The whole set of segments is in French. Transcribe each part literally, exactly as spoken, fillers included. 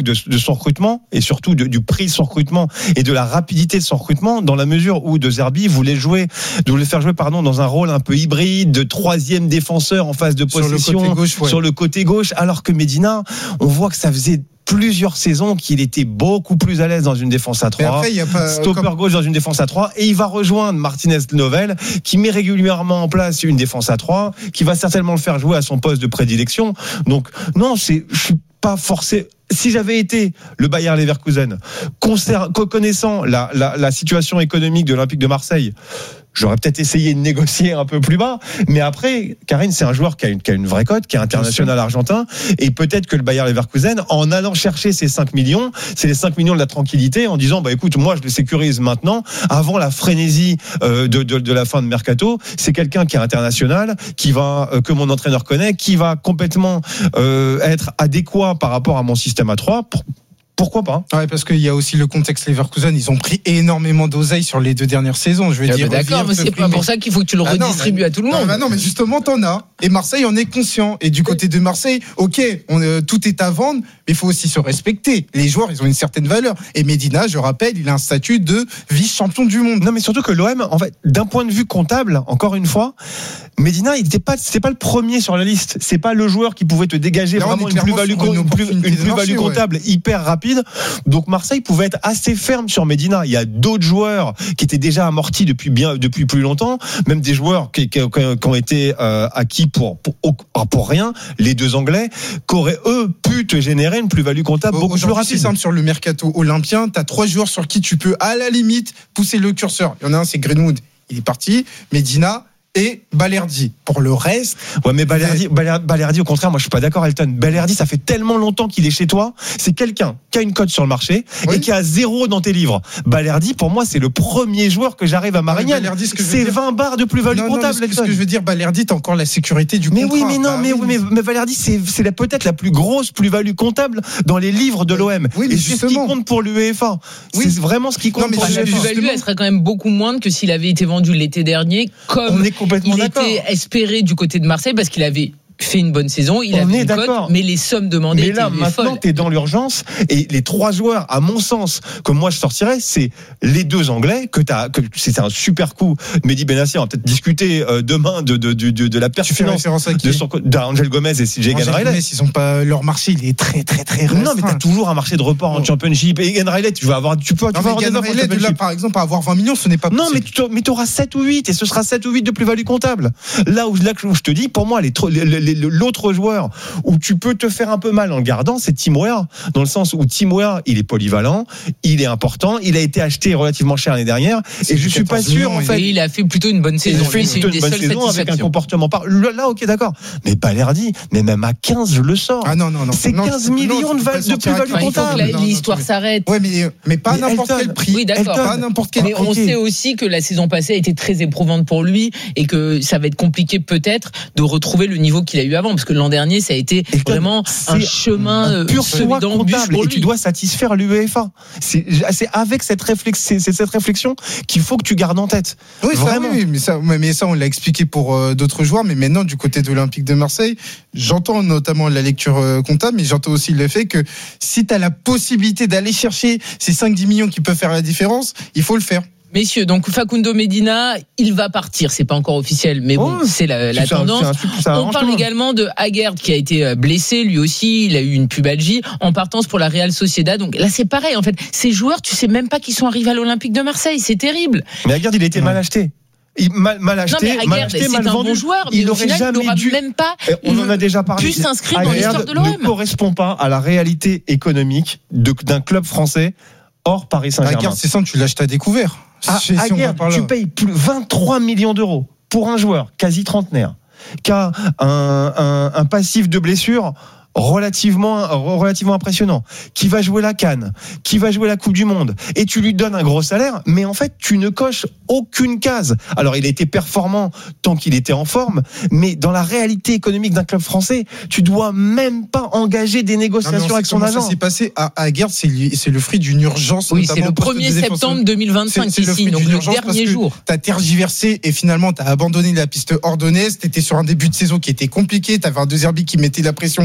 de, de son recrutement et surtout de, du prix de son recrutement et de la rapidité de son recrutement, dans la mesure où De Zerbi voulait jouer, voulait faire jouer pardon, dans un rôle un peu hybride de troisième défenseur en phase de possession sur le côté gauche, ouais. sur le côté gauche, alors que Medina, on voit que ça faisait plusieurs saisons qu'il était beaucoup plus à l'aise dans une défense à trois, après, y a pas, stopper comme... gauche dans une défense à trois, et il va rejoindre Martinez Novel qui met régulièrement en place une défense à trois, qui va certainement le faire jouer à son poste de prédilection. Donc non, c'est, je suis pas forcé. Si j'avais été le Bayer Leverkusen, connaissant la, la, la situation économique de l'Olympique de Marseille, j'aurais peut-être essayé de négocier un peu plus bas. Mais après, Karine, c'est un joueur qui a une, qui a une vraie cote, qui est international argentin. Et peut-être que le Bayer Leverkusen, en allant chercher ces cinq millions, c'est les cinq millions de la tranquillité, en disant, bah écoute, moi je le sécurise maintenant, avant la frénésie euh, de, de, de la fin de Mercato. C'est quelqu'un qui est international, qui va, euh, que mon entraîneur connaît, qui va complètement euh, être adéquat par rapport à mon système à trois. Pour, Pourquoi pas ? Ouais, parce qu'il y a aussi le contexte Leverkusen. Ils ont pris énormément d'oseille sur les deux dernières saisons. Je veux ah dire. Bah d'accord, mais c'est pas pour ça qu'il faut que tu le ah redistribues non, mais, à tout le monde. Non, bah non, mais justement, t'en as. Et Marseille en est conscient. Et du côté de Marseille, ok, on, euh, tout est à vendre, mais il faut aussi se respecter. Les joueurs, ils ont une certaine valeur. Et Medina, je rappelle, il a un statut de vice-champion du monde. Non, mais surtout que l'O M, en fait, d'un point de vue comptable, encore une fois, Medina, il n'était pas, c'était pas le premier sur la liste. C'est pas le joueur qui pouvait te dégager là, vraiment une plus-value, une, une, plus, une plus-value marché, comptable ouais. hyper rapide. Donc Marseille pouvait être assez ferme sur Medina. Il y a d'autres joueurs qui étaient déjà amortis depuis bien, depuis plus longtemps, même des joueurs qui, qui, qui ont été euh, acquis pour, pour pour rien. Les deux Anglais, qui auraient eux pu te générer une plus-value comptable beaucoup plus rapide. C'est simple sur le mercato olympien. T'as trois joueurs sur qui tu peux à la limite pousser le curseur. Il y en a un, c'est Greenwood. Il est parti. Medina. Et Balerdi. Pour le reste. Ouais, mais Balerdi, Balerdi, au contraire, moi, je suis pas d'accord, Elton. Balerdi, ça fait tellement longtemps qu'il est chez toi. C'est quelqu'un qui a une cote sur le marché oui. et qui a zéro dans tes livres. Balerdi, pour moi, c'est le premier joueur que j'arrive à Marignane. Ah, c'est dire... vingt barres de plus-value non, comptable. Non, ce que je veux dire, Balerdi, t'as encore la sécurité du mais contrat. Oui, mais non, bah, mais oui, mais, mais Balerdi, c'est, c'est la, peut-être la plus grosse plus-value comptable dans les livres de l'O M. Oui, et c'est ce qui compte pour l'UEFA. Oui. C'est vraiment ce qui compte non, pour l'UEFA. La plus-value, elle serait quand même beaucoup moindre que s'il avait été vendu l'été dernier, comme on est complètement il d'accord. était espéré du côté de Marseille parce qu'il avait fait une bonne saison, il on avait est une d'accord. cote, mais les sommes demandées mais là, étaient maintenant, folles. T'es dans l'urgence et les trois joueurs, à mon sens, comme moi je sortirais, c'est les deux Anglais que t'as, que c'est un super coup. Mehdi Benassi, on va peut-être discuter euh, demain de de de de, de la pertinence de son d'Angel Gomez et C J Egan Riley. Ils ont pas leur marché, il est très très très restreint. Non, mais t'as toujours un marché de report en Championship et Egan Riley, tu vas avoir, tu peux, tu vas avoir des offres en Championship. Là, par exemple, à avoir vingt millions, ce n'est pas possible. Non, mais tu mais t'auras sept ou huit et ce sera sept ou huit de plus-value comptable. Là où là où je te dis, pour moi, les l'autre joueur où tu peux te faire un peu mal en le gardant, c'est Tim Weah, dans le sens où Tim Weah, il est polyvalent, il est important, il a été acheté relativement cher l'année dernière, c'est et je suis pas sûr en fait. Et il a fait plutôt une bonne saison. Il a fait plutôt une bonne saison avec un comportement par. Là, ok, d'accord. Mais Balerdi, mais même à quinze, je le sors. Ah non, non, non. C'est non, quinze millions de, val- de plus-value enfin, comptable. Il faut que l'histoire s'arrête. Ouais, mais mais pas mais n'importe Elton. Quel prix. Oui, d'accord. Elton, pas n'importe quel. Mais okay. on sait aussi que la saison passée a été très éprouvante pour lui et que ça va être compliqué peut-être de retrouver le niveau qu'il a eu avant, parce que l'an dernier, ça a été vraiment c'est un chemin un pur semé d'embûches pour lui. Et tu dois satisfaire l'UEFA. C'est, c'est avec cette réflexion, c'est cette réflexion qu'il faut que tu gardes en tête. Oui, vraiment. Ça, oui, mais ça, mais ça, on l'a expliqué pour euh, d'autres joueurs. Mais maintenant, du côté de l'Olympique de Marseille, j'entends notamment la lecture euh, comptable, mais j'entends aussi le fait que si tu as la possibilité d'aller chercher ces cinq à dix millions qui peuvent faire la différence, il faut le faire. Messieurs, donc Facundo Medina, il va partir. C'est pas encore officiel, mais bon, oh, c'est la, la c'est tendance. Un, c'est un, On parle également de Aguerd qui a été blessé, lui aussi. Il a eu une pubalgie en partance pour la Real Sociedad. Donc là, c'est pareil. En fait, ces joueurs, tu sais même pas qu'ils sont arrivés à l'Olympique de Marseille. C'est terrible. Mais Aguerd, il a été ouais. mal acheté. Il, mal, mal acheté, non mais Aguerd, mal acheté, c'est mal un vendu. Bon joueur, mais il au aurait final, jamais il n'aura dû. même pas. On en a déjà parlé. Pu s'inscrire Aguerd dans l'histoire de l'O M. Ne correspond pas à la réalité économique de, d'un club français hors Paris Saint-Germain. Aguerd, c'est ça, tu l'achètes à découvert. Ah, si Aguerd, tu payes plus vingt-trois millions d'euros pour un joueur quasi trentenaire qui a un, un, un passif de blessure relativement relativement impressionnant, qui va jouer la CAN, qui va jouer la Coupe du Monde, et tu lui donnes un gros salaire, mais en fait tu ne coches aucune case. Alors il a été performant tant qu'il était en forme, mais dans la réalité économique d'un club français, tu dois même pas engager des négociations avec son agent. Ça s'est passé à Aguerd, c'est, c'est le fruit d'une urgence. Oui, c'est le premier septembre deux mille vingt-cinq c'est, c'est ici, donc le dernier jour. T'as tergiversé et finalement t'as abandonné la piste ordonnaise. T'étais sur un début de saison qui était compliqué. T'avais un De Zerbi qui mettait la pression plus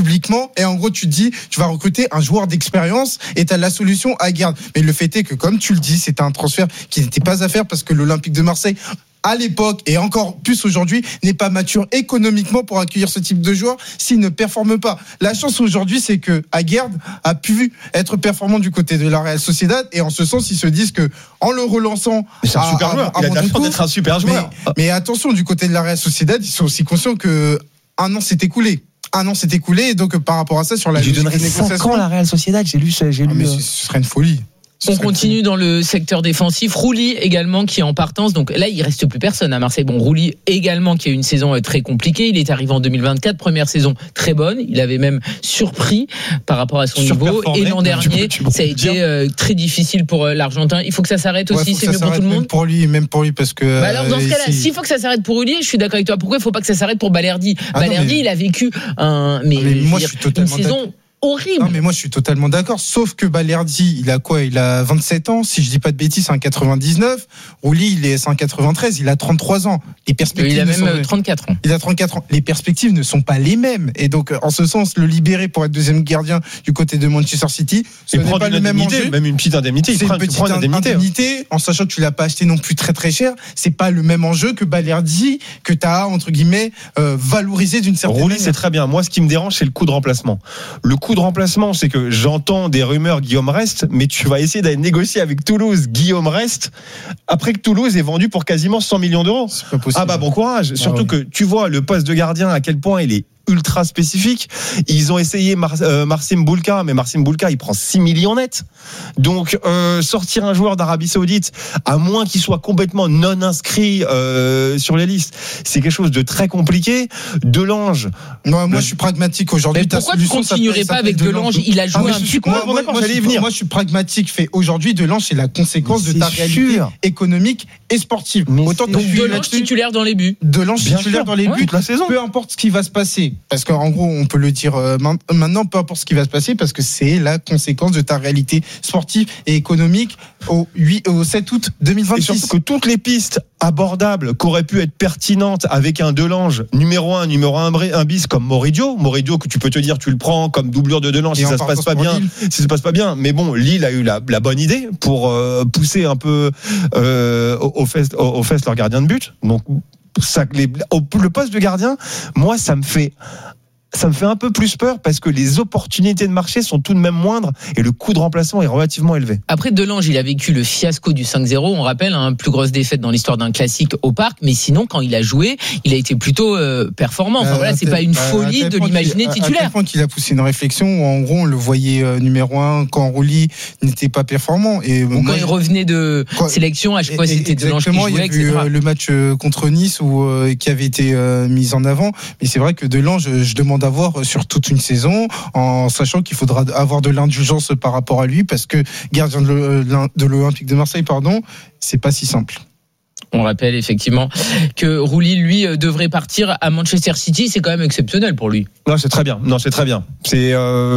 publiquement et en gros tu te dis tu vas recruter un joueur d'expérience et tu as la solution Aguerd. Mais le fait est que comme tu le dis, c'était un transfert qui n'était pas à faire parce que l'Olympique de Marseille à l'époque et encore plus aujourd'hui n'est pas mature économiquement pour accueillir ce type de joueur s'il ne performe pas. La chance aujourd'hui, c'est que Aguerd a pu être performant du côté de la Real Sociedad et en ce sens, ils se disent que en le relançant, mais c'est un à, super joueur. À, à il a la chance d'être un super joueur. Mais, mais attention, du côté de la Real Sociedad, ils sont aussi conscients que un an s'est écoulé. Un an s'est écoulé et donc par rapport à ça, sur la je donnerais cinq ans à la Real Sociedad. J'ai lu, j'ai lu. Ah, mais ce serait une folie. On continue dans le secteur défensif. Rouli également qui est en partance. Donc là, il reste plus personne à Marseille. Bon, Rouli également qui a eu une saison très compliquée. Il est arrivé en deux mille vingt-quatre, première saison très bonne. Il avait même surpris par rapport à son niveau. Et l'an dernier, tu peux, tu peux ça a été euh, très difficile pour euh, l'Argentin. Il faut que ça s'arrête aussi. Ouais, c'est mieux pour tout le monde. Même pour lui, même pour lui, parce que. Bah alors dans ce cas-là, s'il faut que ça s'arrête pour Rouli, je suis d'accord avec toi. Pourquoi il faut pas que ça s'arrête pour Balerdi? ah Balerdi, mais... il a vécu un, mais, mais moi, je suis totalement une saison. Horrible. Non mais moi je suis totalement d'accord. Sauf que Balerdi, il a quoi? Il a vingt-sept ans. Si je dis pas de bêtises, c'est un quatre-vingt-dix-neuf. Rouli, il est un quatre-vingt-treize. Il a trente-trois ans. Les perspectives. Il a même sont... trente-quatre ans. Il a trente-quatre ans. Les perspectives ne sont pas les mêmes. Et donc en ce sens, le libérer pour être deuxième gardien du côté de Manchester City, ce n'est pas le même enjeu. Même une petite indemnité. C'est une petite indemnité, indemnité en sachant que tu l'as pas acheté non plus très très cher. C'est pas le même enjeu que Balerdi que tu as entre guillemets euh, valorisé d'une certaine Rouli, manière. c'est très bien. Moi, ce qui me dérange, c'est le coût de remplacement. Le coût de remplacement, c'est que j'entends des rumeurs Guillaume reste, mais tu vas essayer d'aller négocier avec Toulouse Guillaume reste après que Toulouse est vendu pour quasiment cent millions d'euros. C'est pas possible. Ah bah bon courage. Ah Surtout ouais. que tu vois le poste de gardien à quel point il est ultra spécifique. Ils ont essayé Mar- euh, Marcin Bulka, mais Marcin Bulka, il prend six millions net. Donc, euh, sortir un joueur d'Arabie Saoudite, à moins qu'il soit complètement non inscrit euh, sur les listes, c'est quelque chose de très compliqué. Delange. Non, moi, le... je suis pragmatique aujourd'hui. Mais pourquoi tu continuerais pas avec Delange? Il a joué ah, un petit peu. Moi, moi, moi, moi, venir. moi, je suis pragmatique. Fait aujourd'hui, Delange, c'est la conséquence de ta réalité sûr. économique et sportive. Mais Autant donc Delange titulaire dans les buts. Delange titulaire dans les buts toute la saison. Peu importe ce qui va se passer. Parce qu'en gros, on peut le dire maintenant, peu importe ce qui va se passer, parce que c'est la conséquence de ta réalité sportive et économique au, huit, au sept août deux mille vingt-six. Et surtout que toutes les pistes abordables qu'auraient pu être pertinentes avec un Delange numéro un, numéro un, un bis comme Moridio, Moridio que tu peux te dire tu le prends comme doublure de Delange si ça se passe pas bien, Lille. si ça se passe pas bien. Mais bon, Lille a eu la, la bonne idée pour euh, pousser un peu euh, aux fesses, aux fesses leur gardien de but. Donc ça, les, au, le poste de gardien, moi ça me fait ça me fait un peu plus peur parce que les opportunités de marché sont tout de même moindres et le coût de remplacement est relativement élevé. Après, Delange, il a vécu le fiasco du cinq zéro. On rappelle, hein, plus grosse défaite dans l'histoire d'un classique au Parc. Mais sinon, quand il a joué, il a été plutôt euh, performant. Enfin, euh, voilà, c'est pas une folie euh, de l'imaginer titulaire. À tel point qu'il a poussé une réflexion où, en gros, on le voyait euh, numéro un quand Rouli n'était pas performant. Et Ou moi, quand il revenait de quand, sélection, à chaque fois, c'était Delange qui jouait, il y a eu euh, le match contre Nice où, euh, qui avait été euh, mis en avant. Mais c'est vrai que Delange, je demande à voir sur toute une saison, en sachant qu'il faudra avoir de l'indulgence par rapport à lui, parce que gardien de l'Olympique de Marseille, pardon, c'est pas si simple. On rappelle effectivement que Rouli, lui, devrait partir à Manchester City. C'est quand même exceptionnel pour lui. Non, c'est très bien. Non, c'est très bien. C'est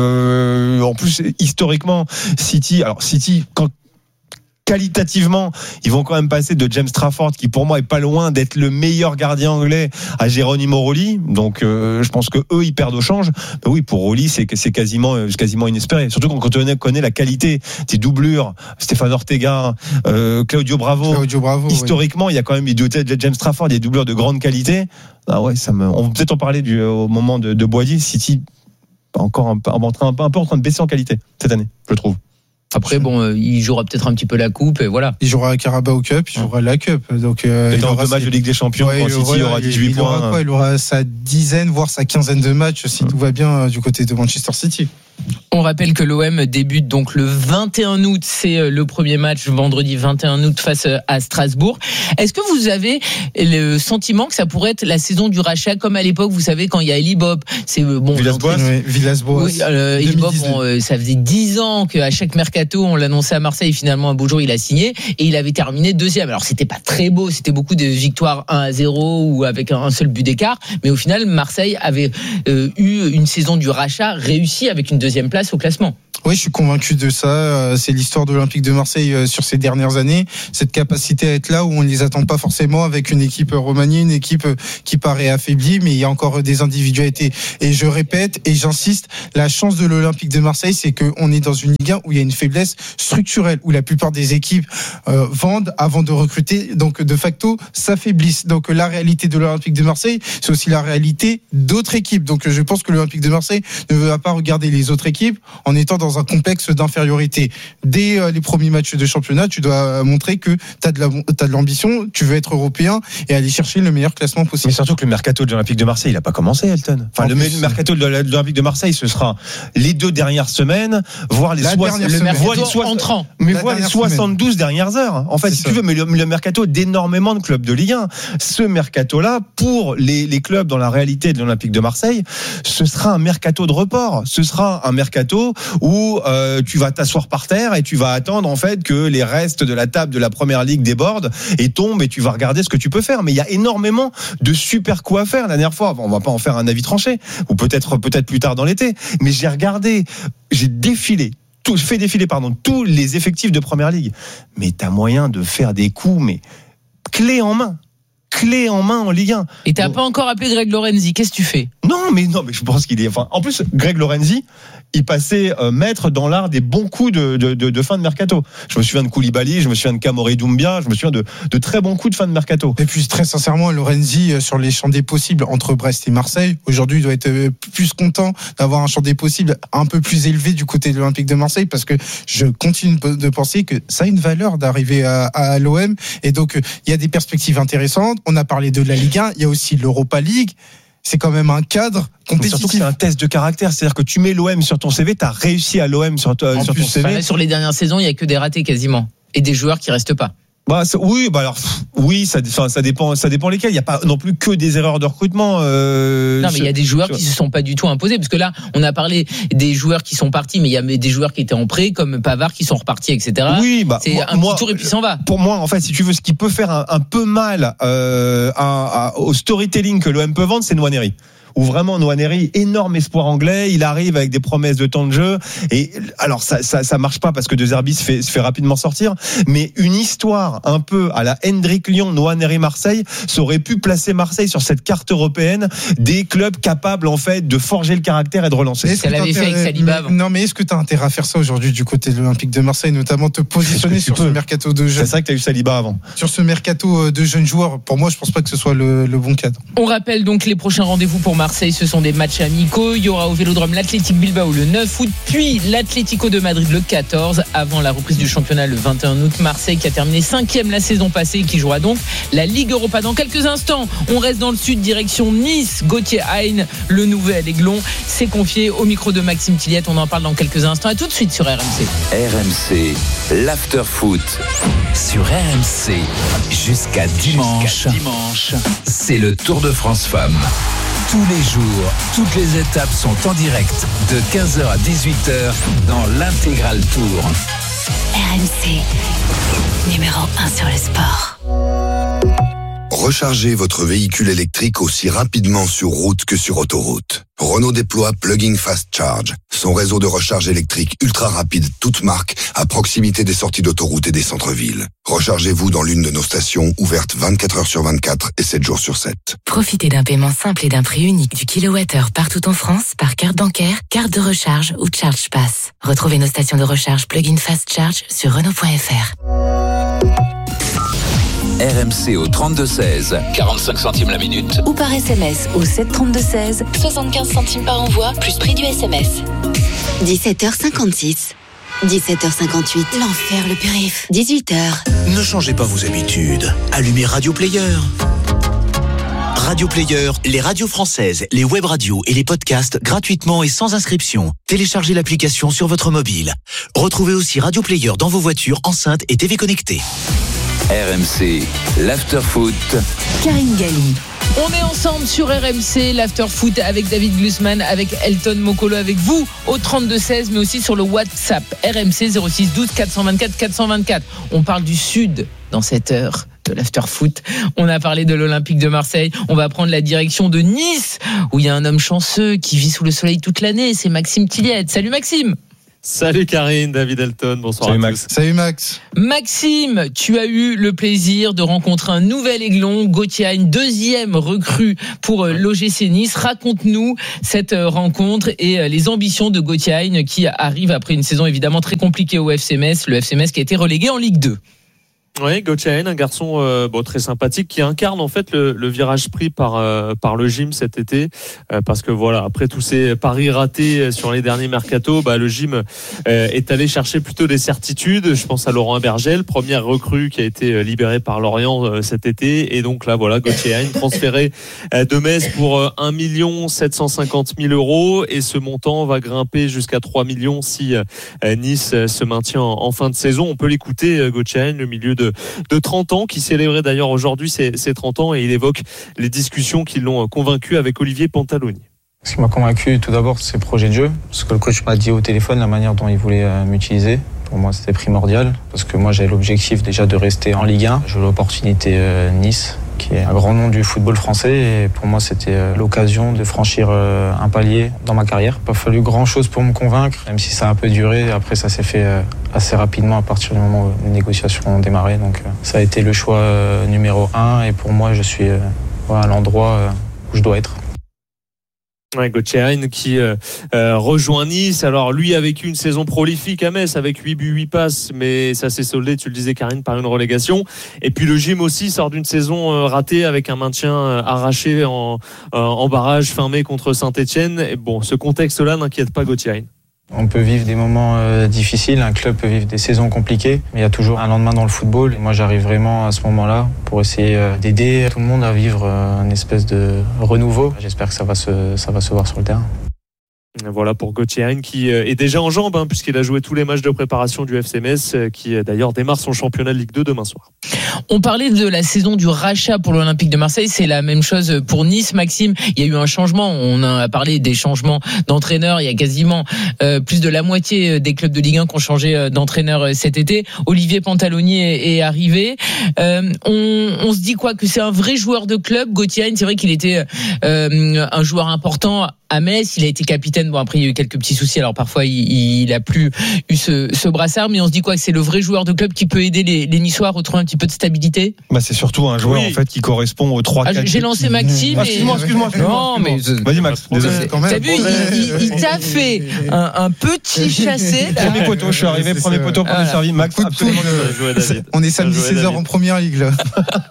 euh, en plus historiquement City. Alors City, quand qualitativement, ils vont quand même passer de James Trafford, qui pour moi est pas loin d'être le meilleur gardien anglais, à Geronimo Rouli. Donc, euh, je pense que eux, ils perdent au change. Mais oui, pour Rouli, c'est c'est quasiment, quasiment inespéré. Surtout quand on connaît la qualité des doublures, Stéphane Ortega, euh, Claudio Bravo. Claudio Bravo. Historiquement, oui. Il y a quand même du côté de James Trafford, des doublures de grande qualité. Ah ouais, ça me. On va peut-être en parler du, au moment de, de Boisdier. City, encore un, un, un, un peu en train de baisser en qualité cette année, je trouve. Après, bon, euh, il jouera peut-être un petit peu la coupe et voilà. Il jouera la Carabao Cup, il jouera la Cup. Donc, euh, il aura deux matchs de Ligue des Champions. Ouais, quand City voilà, aura dix-huit il points. Aura quoi, il aura sa dizaine, voire sa quinzaine de matchs si mmh. tout va bien du côté de Manchester City. On rappelle que l'O M débute donc le vingt et un août, c'est le premier match vendredi vingt et un août face à Strasbourg. Est-ce que vous avez le sentiment que ça pourrait être la saison du rachat comme à l'époque, vous savez, quand il y a Eli Bob, c'est bon, Villas-Boas, oui, Villas-Boas. Oui, euh, Eli Bob, bon, ça faisait dix ans qu'à chaque mercato on l'annonçait à Marseille, finalement un beau jour il a signé et il avait terminé deuxième. Alors c'était pas très beau, c'était beaucoup de victoires un à zéro ou avec un seul but d'écart, mais au final Marseille avait euh, eu une saison du rachat réussie avec une deuxième place au classement. Oui, je suis convaincu de ça. C'est l'histoire de l'Olympique de Marseille sur ces dernières années. Cette capacité à être là où on ne les attend pas forcément avec une équipe remaniée, une équipe qui paraît affaiblie, mais il y a encore des individualités. Et je répète et j'insiste, la chance de l'Olympique de Marseille, c'est qu'on est dans une Ligue un où il y a une faiblesse structurelle, où la plupart des équipes euh, vendent avant de recruter. Donc, de facto, s'affaiblissent. Donc, la réalité de l'Olympique de Marseille, c'est aussi la réalité d'autres équipes. Donc, je pense que l'Olympique de Marseille ne va pas regarder les autres équipes en étant dans un complexe d'infériorité. Dès les premiers matchs de championnat, tu dois montrer que tu as de, la, t'as de l'ambition, tu veux être européen et aller chercher le meilleur classement possible. Mais surtout que le mercato de l'Olympique de Marseille, il n'a pas commencé, Elton. Enfin, en le plus, mercato de l'Olympique de Marseille, ce sera les deux dernières semaines, voire les, soix... le le mercato les soix... entrant. Mais voire les soixante-douze semaine. Dernières heures. En fait, c'est si ça. Tu veux, mais le, le mercato d'énormément de clubs de Ligue un. Ce mercato-là, pour les, les clubs dans la réalité de l'Olympique de Marseille, ce sera un mercato de report. Ce sera un mercato où euh, tu vas t'asseoir par terre et tu vas attendre en fait que les restes de la table de la Première Ligue débordent et tombent et tu vas regarder ce que tu peux faire. Mais il y a énormément de super coups à faire. La dernière fois, on va pas en faire un avis tranché, ou peut-être peut-être plus tard dans l'été. Mais j'ai regardé, j'ai défilé. Tout, fait défiler pardon, tous les effectifs de Première Ligue. Mais t'as moyen de faire des coups, mais clé en main. Clé en main en Ligue un. Et t'as bon. pas encore appelé Greg Lorenzi, qu'est-ce que tu fais ? Non, mais non, mais je pense qu'il est. Enfin, en plus, Greg Lorenzi, il passait euh, maître dans l'art des bons coups de, de, de, de fin de mercato. Je me souviens de Koulibaly, je me souviens de Kamori Doumbia, je me souviens de, de très bons coups de fin de mercato. Et puis très sincèrement, Lorenzi sur les champs des possibles entre Brest et Marseille, aujourd'hui, il doit être plus content d'avoir un champ des possibles un peu plus élevé du côté de l'Olympique de Marseille, parce que je continue de penser que ça a une valeur d'arriver à, à l'O M. Et donc, il y a des perspectives intéressantes. On a parlé de la Ligue un, il y a aussi l'Europa League. C'est quand même un cadre compétitif. Surtout que c'est un test de caractère, c'est-à-dire que tu mets l'O M sur ton C V, tu as réussi à l'O M sur, ton, sur plus, ton C V. Sur les dernières saisons, il n'y a que des ratés quasiment et des joueurs qui restent pas. Bah oui, bah alors oui, ça, ça dépend, ça dépend lesquels. Il y a pas non plus que des erreurs de recrutement. Euh, non, mais il y a des joueurs qui se sont pas du tout imposés, parce que là, on a parlé des joueurs qui sont partis, mais il y a des joueurs qui étaient en prêt, comme Pavard, qui sont repartis, et cetera. Oui, bah c'est moi, un moi, petit tour et puis s'en va. Pour moi, en fait, si tu veux, ce qui peut faire un, un peu mal euh, à, à, au storytelling que l'O M peut vendre, c'est Nwaneri. Où vraiment Nwaneri, énorme espoir anglais, il arrive avec des promesses de temps de jeu, et alors ça ça, ça marche pas parce que De Zerbi se fait, se fait rapidement sortir, mais une histoire un peu à la Hendrik Lyon, Nwaneri Marseille, ça aurait pu placer Marseille sur cette carte européenne des clubs capables en fait de forger le caractère et de relancer. Ça l'avait fait avec Saliba avant. Non, mais est-ce que tu as intérêt à faire ça aujourd'hui du côté de l'Olympique de Marseille, notamment te positionner sur peux. ce mercato de jeunes? C'est vrai que tu as eu Saliba avant. Sur ce mercato de jeunes joueurs, pour moi je pense pas que ce soit le, le bon cadre. On rappelle donc les prochains rendez-vous pour Marseille, ce sont des matchs amicaux. Il y aura au Vélodrome l'Athletic Bilbao le neuf août, puis l'Atlético de Madrid le quatorze, avant la reprise du championnat le vingt et un août. Marseille qui a terminé cinquième la saison passée et qui jouera donc la Ligue Europa. Dans quelques instants, on reste dans le sud, direction Nice. Gauthier Hein, le nouvel aiglon, s'est confié au micro de Maxime Tilliette. On en parle dans quelques instants. À tout de suite sur R M C. R M C, l'after foot sur R M C jusqu'à dimanche. Jusqu'à dimanche, c'est le Tour de France Femmes. Tous les jours, toutes les étapes sont en direct de quinze heures à dix-huit heures dans l'Intégral Tour. R M C, numéro un sur le sport. Rechargez votre véhicule électrique aussi rapidement sur route que sur autoroute. Renault déploie Plug-in Fast Charge, son réseau de recharge électrique ultra rapide, toute marque, à proximité des sorties d'autoroute et des centres-villes. Rechargez-vous dans l'une de nos stations ouvertes vingt-quatre heures sur vingt-quatre et sept jours sur sept. Profitez d'un paiement simple et d'un prix unique du kilowattheure partout en France par carte bancaire, carte de recharge ou Charge Pass. Retrouvez nos stations de recharge Plug-in Fast Charge sur Renault point F R. R M C au trente-deux seize, quarante-cinq centimes la minute. Ou par S M S au sept trente-deux seize, soixante-quinze centimes par envoi, plus prix du S M S. dix-sept heures cinquante-six. dix-sept heures cinquante-huit. L'enfer, le périph'. dix-huit heures. Ne changez pas vos habitudes. Allumez Radio Player. Radio Player, les radios françaises, les web radios et les podcasts gratuitement et sans inscription. Téléchargez l'application sur votre mobile. Retrouvez aussi Radio Player dans vos voitures, enceintes et T V connectées. R M C, l'after foot. Karine Galli. On est ensemble sur R M C, l'after foot avec David Glusman, avec Elton Mokolo, avec vous au trente-deux seize, mais aussi sur le WhatsApp R M C zéro six douze quatre cent vingt-quatre quatre cent vingt-quatre. On parle du Sud dans cette heure de l'after foot. On a parlé de l'Olympique de Marseille. On va prendre la direction de Nice, où il y a un homme chanceux qui vit sous le soleil toute l'année. C'est Maxime Tilliette. Salut Maxime. Salut Karine, David Elton, bonsoir Salut à Max. tous. Salut Max. Maxime, tu as eu le plaisir de rencontrer un nouvel aiglon, Gauthier Hain, deuxième recrue pour l'O G C Nice. Raconte-nous cette rencontre et les ambitions de Gauthier Hain qui arrive après une saison évidemment très compliquée au F C Metz, le F C Metz qui a été relégué en Ligue deux. Oui, Gauthier Hain, un garçon euh, bon, très sympathique qui incarne en fait le, le virage pris par euh, par le gym cet été, euh, parce que voilà, après tous ces paris ratés sur les derniers mercato, bah le gym euh, est allé chercher plutôt des certitudes. Je pense à Laurent Abergel, première recrue qui a été libérée par Lorient euh, cet été, et donc là voilà, Gauthier Hain transféré euh, de Metz pour euh, un million sept cent cinquante mille euros, et ce montant va grimper jusqu'à trois millions si euh, Nice euh, se maintient en, en fin de saison. On peut l'écouter, euh, Gauthier Hain, le milieu de de trente ans, qui célébrait d'ailleurs aujourd'hui ses, ses trente ans, et il évoque les discussions qui l'ont convaincu avec Olivier Pantaloni. Ce qui m'a convaincu tout d'abord, c'est le projet de jeu, ce que le coach m'a dit au téléphone, la manière dont il voulait euh, m'utiliser. Pour moi, c'était primordial, parce que moi, j'avais l'objectif déjà de rester en Ligue un. J'ai eu l'opportunité euh, Nice, qui est un grand nom du football français, et pour moi, c'était euh, l'occasion de franchir euh, un palier dans ma carrière. Il n'a pas fallu grand-chose pour me convaincre, même si ça a un peu duré. Après, ça s'est fait euh, assez rapidement à partir du moment où les négociations ont démarré. Donc, euh, ça a été le choix euh, numéro un, et pour moi, je suis euh, voilà, à l'endroit euh, où je dois être. Ouais, Gauthier Hain qui euh, euh, rejoint Nice. Alors lui a vécu une saison prolifique à Metz avec huit buts, huit passes, mais ça s'est soldé, tu le disais Karine, par une relégation. Et puis le gym aussi sort d'une saison euh, ratée avec un maintien euh, arraché en, euh, en barrage fin mai contre Saint-Etienne. Et bon, ce contexte-là n'inquiète pas Gauthier Hain. On peut vivre des moments euh, difficiles, un club peut vivre des saisons compliquées, mais il y a toujours un lendemain dans le football. Et moi, j'arrive vraiment à ce moment-là pour essayer euh, d'aider tout le monde à vivre euh, une espèce de renouveau. J'espère que ça va se, ça va se voir sur le terrain. Voilà pour Gauthier Hain qui est déjà en jambes, hein, puisqu'il a joué tous les matchs de préparation du F C Metz, qui d'ailleurs démarre son championnat de Ligue deux demain soir. On parlait de la saison du rachat pour l'Olympique de Marseille, c'est la même chose pour Nice. Maxime, il y a eu un changement, on a parlé des changements d'entraîneur, il y a quasiment euh, plus de la moitié des clubs de Ligue un qui ont changé d'entraîneur cet été. Olivier Pantaloni est, est arrivé. Euh, on, on se dit quoi, que c'est un vrai joueur de club, Gauthier Hain. C'est vrai qu'il était euh, un joueur important à Metz, il a été capitaine. Bon, après il y a eu quelques petits soucis, alors parfois il, il a plus eu ce, ce brassard, mais on se dit quoi, que c'est le vrai joueur de club qui peut aider les, les Niçois à retrouver un petit peu de stabilité. Bah c'est surtout un joueur oui. en fait qui correspond aux trois. Ah, quatre... J'ai lancé Maxime. Ah, excuse-moi, excuse-moi, excuse-moi. Non, mais vas-y Max. Désolé. T'as vu, il, il, il t'a fait un, un petit chassé. Là. Premier poteau, je suis arrivé, premier poteau, premier voilà. servi. Max, absolument. On est samedi seize heures en première ligue là.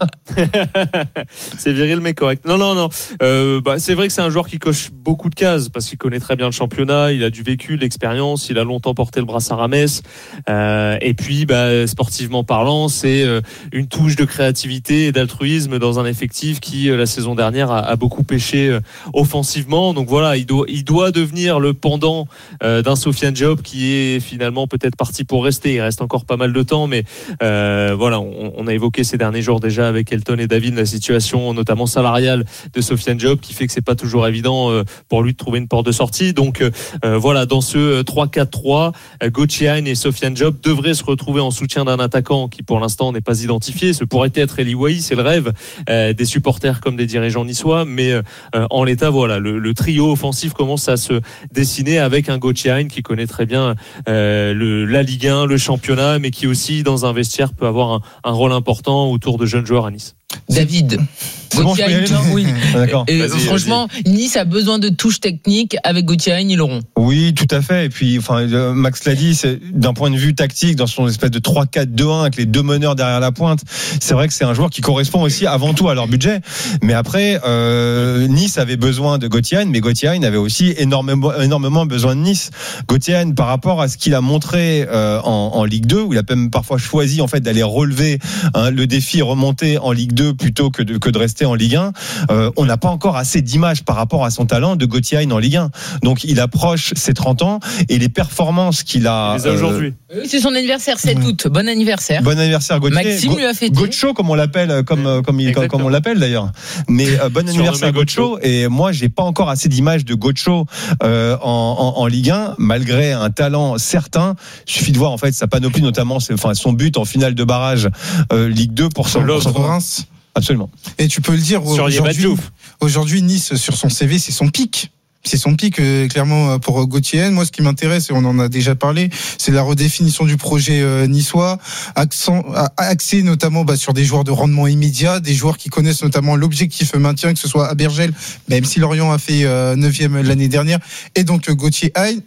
C'est viril mais correct. Non, non, non. Euh, bah, c'est vrai que c'est un joueur qui coche beaucoup de cases, parce qu'il connaît très bien le championnat, il a du vécu, de l'expérience, il a longtemps porté le brassard à Metz, euh, et puis bah, sportivement parlant, c'est euh, une touche de créativité et d'altruisme dans un effectif qui euh, la saison dernière a, a beaucoup pêché euh, offensivement. Donc voilà, il doit, il doit devenir le pendant euh, d'un Sofiane Diop qui est finalement peut-être parti pour rester. Il reste encore pas mal de temps, mais euh, voilà, on, on a évoqué ces derniers jours déjà avec Elton et David la situation notamment salariale de Sofiane Diop, qui fait que c'est pas toujours évident euh, pour lui de trouver une porte de sortie. Donc euh, voilà, dans ce trois quatre trois, euh, Gauthier Hain et Sofiane Diop devraient se retrouver en soutien d'un attaquant qui pour l'instant n'est pas identifié. Ce pourrait être Eli Wahi, c'est le rêve euh, des supporters comme des dirigeants niçois, mais euh, en l'état voilà, le, le trio offensif commence à se dessiner avec un Gauthier Hain qui connaît très bien euh, le, la Ligue un, le championnat, mais qui aussi dans un vestiaire peut avoir un, un rôle important autour de jeunes joueurs à Nice. David, Gauthier Hain, oui. D'accord. Et vas-y, franchement, vas-y. Nice a besoin de touches techniques. Avec Gauthier Hain, ils l'auront. Oui, tout à fait. Et puis, enfin, Max l'a dit, c'est d'un point de vue tactique, dans son espèce de trois quatre deux un avec les deux meneurs derrière la pointe, c'est vrai que c'est un joueur qui correspond aussi avant tout à leur budget. Mais après, euh, Nice avait besoin de Gauthier Hain, mais Gauthier Hain avait aussi énormément, énormément besoin de Nice. Gauthier Hain, par rapport à ce qu'il a montré euh, en, en Ligue deux, où il a même parfois choisi en fait d'aller relever hein, le défi et remonter en Ligue deux plutôt que de, que de rester en Ligue un, euh, on n'a pas encore assez d'images par rapport à son talent de Gauthier Hain en Ligue un. Donc il approche ses trente ans et les performances qu'il a, il les a aujourd'hui. Euh, oui, c'est son anniversaire, sept août. Bon anniversaire. Bon anniversaire Gauthier. Maxime lui a fêté. Gocho comme on l'appelle, comme oui, comme, il, comme on l'appelle d'ailleurs. Mais euh, bon anniversaire Gocho. Et moi j'ai pas encore assez d'images de Gocho euh, en, en, en Ligue un, malgré un talent certain. Il suffit de voir en fait sa panoplie, notamment c'est, enfin, son but en finale de barrage euh, Ligue deux pour son Reims. Absolument. Et tu peux le dire aujourd'hui, aujourd'hui Nice sur son C V c'est son pic. C'est son pic, euh, clairement, pour Gauthier. Moi, ce qui m'intéresse, et on en a déjà parlé, c'est la redéfinition du projet euh, niçois, accent, axé notamment bah, sur des joueurs de rendement immédiat, des joueurs qui connaissent notamment l'objectif maintien, que ce soit Abergel, même si Lorient a fait euh, neuvième l'année dernière, et donc euh, Gauthier Haye.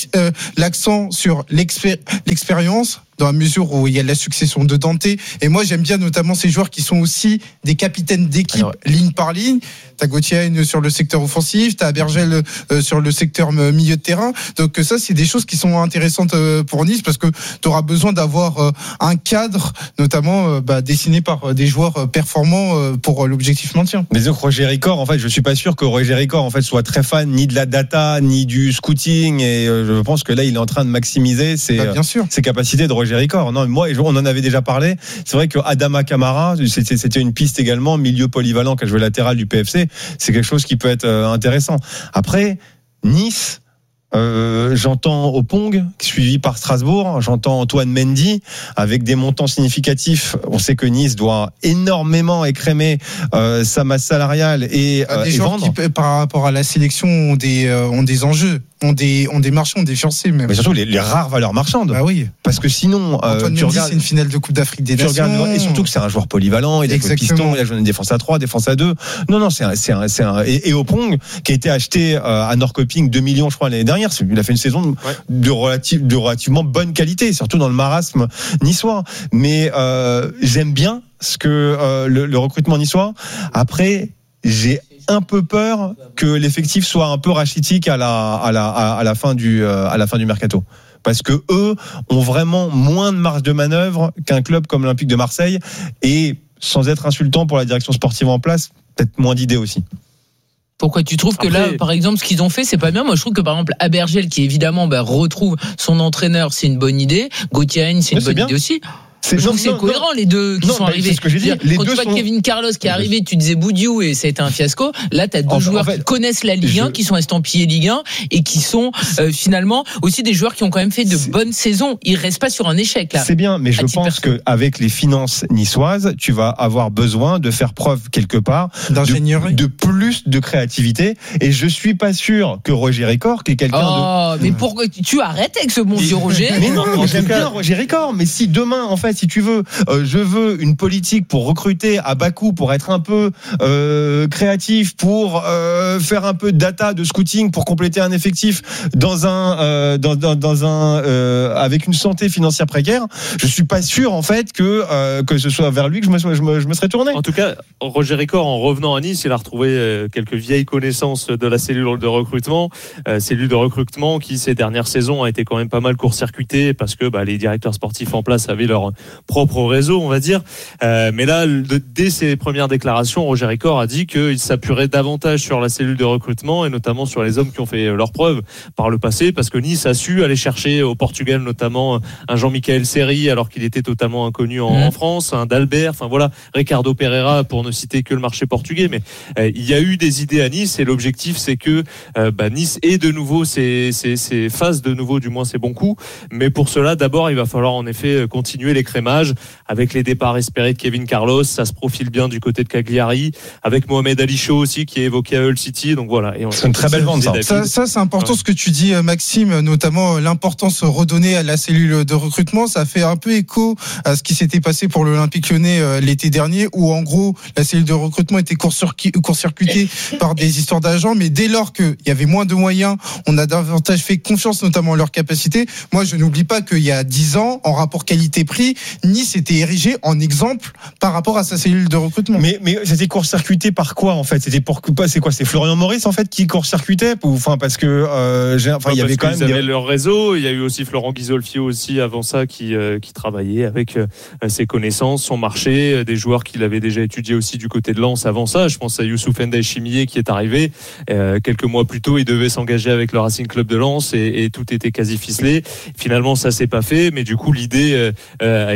L'accent sur l'expé- l'expérience, dans la mesure où il y a la succession de Dante. Et moi, j'aime bien notamment ces joueurs qui sont aussi des capitaines d'équipe, alors, ligne par ligne. T'as Gauthier sur le secteur offensif, t'as Abergel euh, sur le secteur milieu de terrain. Donc ça, c'est des choses qui sont intéressantes euh, pour Nice, parce que t'auras besoin d'avoir euh, un cadre, notamment euh, bah, dessiné par euh, des joueurs euh, performants euh, pour euh, l'objectif maintien. Mais donc Roger Ricor, en fait, je suis pas sûr que Roger Ricor, en fait, soit très fan ni de la data, ni du scouting. Et je pense que là, il est en train de maximiser ses, bah, bien sûr. ses capacités de Roger Ricor. Non, moi, on en avait déjà parlé. C'est vrai que Adama Camara, c'était, c'était une piste également, milieu polyvalent qui a joué latéral du P F C. C'est quelque chose qui peut être intéressant. Après, Nice, Euh, j'entends Opong suivi par Strasbourg, j'entends Antoine Mendy avec des montants significatifs. On sait que Nice doit énormément écrémer euh, sa masse salariale et, euh, des et joueurs vendre. Qui, par rapport à la sélection, ont des euh, ont des enjeux, ont des ont des marchands, ont des fiancés même. Mais surtout les, les rares valeurs marchandes. Bah oui. Parce que sinon, Antoine euh, tu Mendy, regardes, c'est une finale de Coupe d'Afrique des Nations. Regardes, et surtout que c'est un joueur polyvalent. Il a joué piston, il a joué une défense à trois, défense à deux. Non, non, c'est un, c'est un, c'est un. Et, et Opong qui a été acheté euh, à Norrköping deux millions, je crois, l'année dernière. Il a fait une saison de, ouais. de, relative, de relativement bonne qualité, surtout dans le marasme niçois. Mais euh, j'aime bien ce que euh, le, le recrutement niçois. Après, j'ai un peu peur que l'effectif soit un peu rachitique à la à la à la fin du euh, à la fin du mercato. Parce que eux ont vraiment moins de marge de manœuvre qu'un club comme l'Olympique de Marseille, et sans être insultant pour la direction sportive en place, peut-être moins d'idées aussi. Pourquoi tu trouves que Après, là, par exemple, ce qu'ils ont fait, c'est pas bien? Moi, je trouve que par exemple, Abergel, qui évidemment bah, retrouve son entraîneur, c'est une bonne idée. Gauthier Haye, c'est une bonne idée aussi. C'est, je trouve que c'est non, cohérent non. les deux qui non, sont arrivés. C'est ce que j'ai dit. Les quand deux tu vois sont... Kevin Carlos qui est arrivé, tu disais Boudiou et ça a été un fiasco. Là, tu as deux en joueurs en fait, qui connaissent la Ligue un, je... qui sont estampillés Ligue un et qui sont euh, finalement aussi des joueurs qui ont quand même fait de c'est... bonnes saisons. Ils restent pas sur un échec là. C'est bien, mais je pense qu'avec les finances niçoises, tu vas avoir besoin de faire preuve quelque part d'ingénierie, de, de plus de créativité. Et je suis pas sûr que Roger Ricor, qui est quelqu'un oh, de. mais pourquoi tu arrêtes avec ce bon vieux Roger? Mais non, j'aime bien Roger Ricor. Mais si demain, en fait, si tu veux. Euh, je veux une politique pour recruter à bas coût, pour être un peu euh, créatif, pour euh, faire un peu de data, de scouting, pour compléter un effectif dans un, euh, dans, dans, dans un, euh, avec une santé financière précaire. Je suis pas sûr en fait que euh, que ce soit vers lui que je me, je me, je me serais tourné. En tout cas, Roger Ricor, en revenant à Nice, il a retrouvé quelques vieilles connaissances de la cellule de recrutement, euh, cellule de recrutement qui ces dernières saisons a été quand même pas mal court-circuitée parce que bah, les directeurs sportifs en place avaient leur propre réseau, on va dire. Euh, mais là, de, dès ses premières déclarations, Roger Ricor a dit qu'il s'appuierait davantage sur la cellule de recrutement et notamment sur les hommes qui ont fait leurs preuves par le passé, parce que Nice a su aller chercher au Portugal notamment un Jean-Michel Seri alors qu'il était totalement inconnu en, mmh. en France, un d'Albert, enfin voilà, Ricardo Pereira pour ne citer que le marché portugais. Mais euh, il y a eu des idées à Nice et l'objectif c'est que euh, bah, Nice ait de nouveau ses, ses, ses fasse de nouveau du moins ses bons coups. Mais pour cela, d'abord, il va falloir en effet continuer l'écrémage. Avec les départs espérés de Kevin Carlos, ça se profile bien du côté de Cagliari, avec Mohamed Ali Chaud aussi qui est évoqué à Hull City. Donc voilà. Et on c'est une très belle vente. Ça. Ça, ça, c'est important ouais. ce que tu dis, Maxime, notamment l'importance redonnée à la cellule de recrutement. Ça fait un peu écho à ce qui s'était passé pour l'Olympique Lyonnais l'été dernier, où en gros la cellule de recrutement était court-circuitée par des histoires d'agents, mais dès lors qu'il y avait moins de moyens, on a davantage fait confiance notamment en leurs capacités. Moi, je n'oublie pas qu'il y a dix ans, en rapport qualité-prix, Nice était érigé en exemple par rapport à sa cellule de recrutement. Mais, mais c'était court-circuité par quoi en fait? C'était pour c'est quoi? C'est Florian Maurice en fait qui court-circuitait? Enfin parce que euh, j'ai, enfin il y avait quand même des... avaient leur réseau. Il y a eu aussi Florent Ghisolfio aussi avant ça qui euh, qui travaillait avec euh, ses connaissances, son marché, euh, des joueurs qu'il avait déjà étudiés aussi du côté de Lens avant ça. Je pense à Youssouf Ndiaye Chimier qui est arrivé euh, quelques mois plus tôt. Il devait s'engager avec le Racing Club de Lens et, et tout était quasi ficelé. Finalement ça s'est pas fait, mais du coup l'idée euh,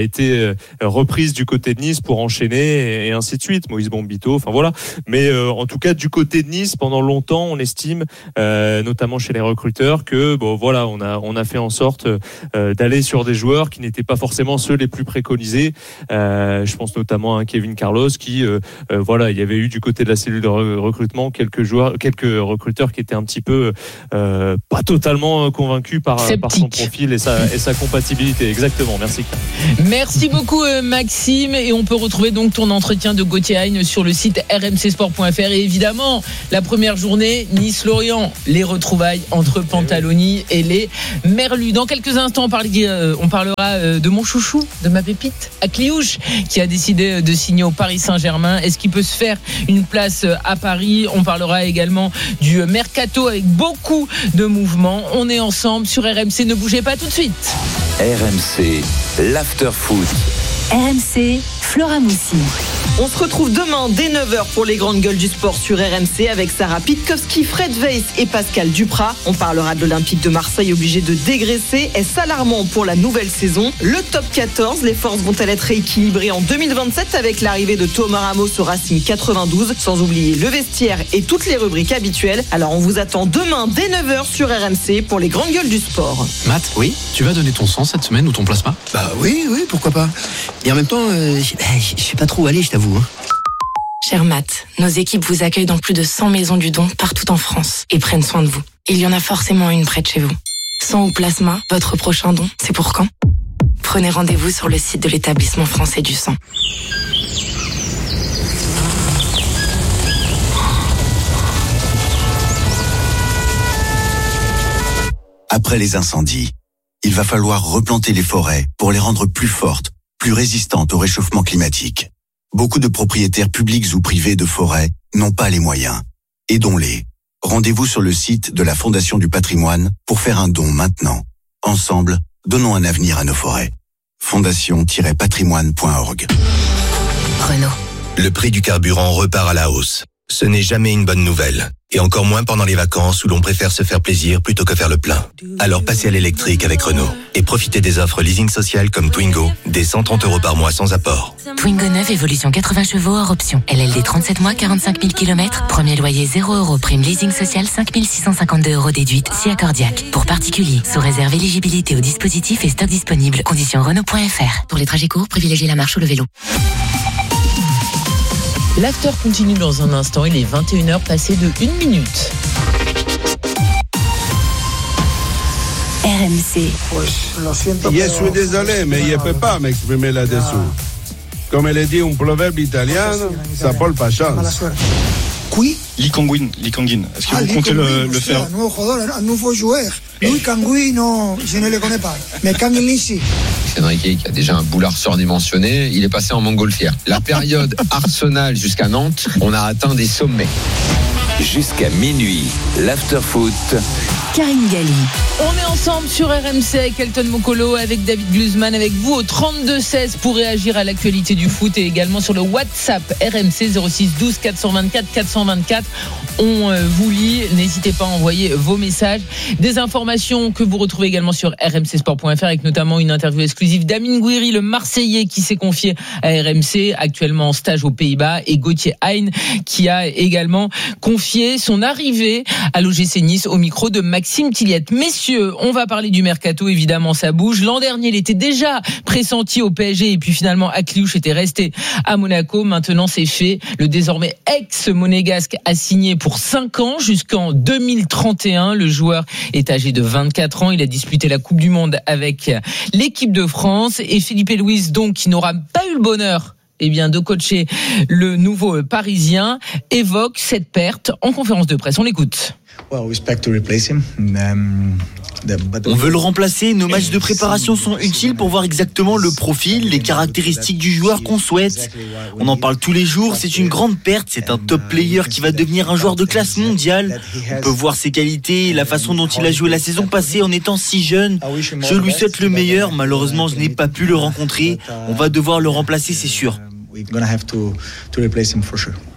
été euh, reprise du côté de Nice pour enchaîner et, et ainsi de suite. Moïse Bombito, enfin voilà. Mais euh, en tout cas, du côté de Nice, pendant longtemps, on estime, euh, notamment chez les recruteurs, que bon voilà, on a on a fait en sorte euh, d'aller sur des joueurs qui n'étaient pas forcément ceux les plus préconisés. Euh, je pense notamment à Kevin Carlos, qui euh, euh, voilà, il y avait eu du côté de la cellule de recrutement quelques joueurs, quelques recruteurs qui étaient un petit peu euh, pas totalement convaincus par, par son profil et sa, et sa compatibilité. Exactement. Merci. Merci beaucoup Maxime, et on peut retrouver donc ton entretien de Gauthier Hein sur le site r m c sport point f r, et évidemment la première journée Nice-Lorient, les retrouvailles entre Pantaloni et les Merlus. Dans quelques instants on, parle, on parlera de mon chouchou, de ma pépite, Akliouche, qui a décidé de signer au Paris Saint-Germain. Est-ce qu'il peut se faire une place à Paris? On parlera également du mercato avec beaucoup de mouvements. On est ensemble sur R M C, ne bougez pas tout de suite. R M C, l'after-foot. R M C, Flora Moussi. On se retrouve demain dès neuf heures pour les grandes gueules du sport sur R M C avec Sarah Pitkowski, Fred Weiss et Pascal Duprat. On parlera de l'Olympique de Marseille obligé de dégraisser. Est-ce alarmant pour la nouvelle saison? Le top quatorze, les forces vont-elles être rééquilibrées en deux mille vingt-sept avec l'arrivée de Thomas Ramos au Racing quatre-vingt-douze, sans oublier le vestiaire et toutes les rubriques habituelles. Alors on vous attend demain dès neuf heures sur R M C pour les grandes gueules du sport. Matt, oui, tu vas donner ton sang cette semaine ou ton plasma? Bah oui, oui, pourquoi pas. Et en même temps, euh, je sais pas trop où aller, je t'avoue. Hein. Cher Matt, nos équipes vous accueillent dans plus de cent maisons du don partout en France et prennent soin de vous. Il y en a forcément une près de chez vous. Sang ou plasma, votre prochain don, c'est pour quand? Prenez rendez-vous sur le site de l'établissement français du sang. Après les incendies, il va falloir replanter les forêts pour les rendre plus fortes, plus résistantes au réchauffement climatique. Beaucoup de propriétaires publics ou privés de forêts n'ont pas les moyens. Aidons-les. Rendez-vous sur le site de la Fondation du Patrimoine pour faire un don maintenant. Ensemble, donnons un avenir à nos forêts. fondation tiret patrimoine point org. Renault. Le prix du carburant repart à la hausse. Ce n'est jamais une bonne nouvelle. Et encore moins pendant les vacances où l'on préfère se faire plaisir plutôt que faire le plein. Alors passez à l'électrique avec Renault et profitez des offres leasing social comme Twingo, des cent trente euros par mois sans apport. Twingo neuf, évolution quatre-vingts chevaux hors option. L L D trente-sept mois, quarante-cinq mille kilomètres. Premier loyer zéro euros. Prime leasing social cinq mille six cent cinquante-deux euros déduite. Si accordiaque. Pour particuliers, sous réserve éligibilité au dispositif et stock disponible. Conditions Renault point f r. Pour les trajets courts, privilégiez la marche ou le vélo. L'after continue dans un instant, il est vingt et une heures passées de une minute. R M C. Je suis désolé, mais il ne peut pas m'exprimer là-dessous. Comme elle dit un proverbe italien, ça parle pas chance. Qui Lee Kang-in, Lee Kang-in. Est-ce que ah, vous comptez le, le faire? Un nouveau joueur, un nouveau joueur. Lee Kang-in, non, je ne le connais pas. Mais Kang-in ici. Enrique qui a déjà un boulard surdimensionné, il est passé en montgolfière. La période Arsenal jusqu'à Nantes, on a atteint des sommets. Jusqu'à minuit, l'after-foot. Karine Galli. On est ensemble sur R M C avec Elton Mokolo, avec David Gluzman, avec vous au trente-deux seize pour réagir à l'actualité du foot, et également sur le WhatsApp R M C zéro six douze quatre cent vingt-quatre quatre cent vingt-quatre. On vous lit, n'hésitez pas à envoyer vos messages. Des informations que vous retrouvez également sur r m c sport point f r, avec notamment une interview exclusive d'Amine Gouiri, le Marseillais qui s'est confié à R M C, actuellement en stage aux Pays-Bas, et Gauthier Hein qui a également confié son arrivée à l'O G C Nice au micro de Maxime Tilliette. Messieurs, on va parler du mercato, évidemment ça bouge. L'an dernier, il était déjà pressenti au P S G, et puis finalement Akliouche était resté à Monaco. Maintenant c'est fait, le désormais ex-monégasque a signé pour cinq ans jusqu'en deux mille trente et un. Le joueur est âgé de vingt-quatre ans, il a disputé la Coupe du Monde avec l'équipe de France, et Felipe Luis, donc, qui n'aura pas eu le bonheur eh bien, de coacher le nouveau Parisien, évoque cette perte en conférence de presse. On l'écoute. On veut le remplacer, nos matchs de préparation sont utiles pour voir exactement le profil, les caractéristiques du joueur qu'on souhaite. On en parle tous les jours, c'est une grande perte, c'est un top player qui va devenir un joueur de classe mondiale. On peut voir ses qualités, la façon dont il a joué la saison passée en étant si jeune. Je lui souhaite le meilleur, malheureusement je n'ai pas pu le rencontrer. On va devoir le remplacer, c'est sûr.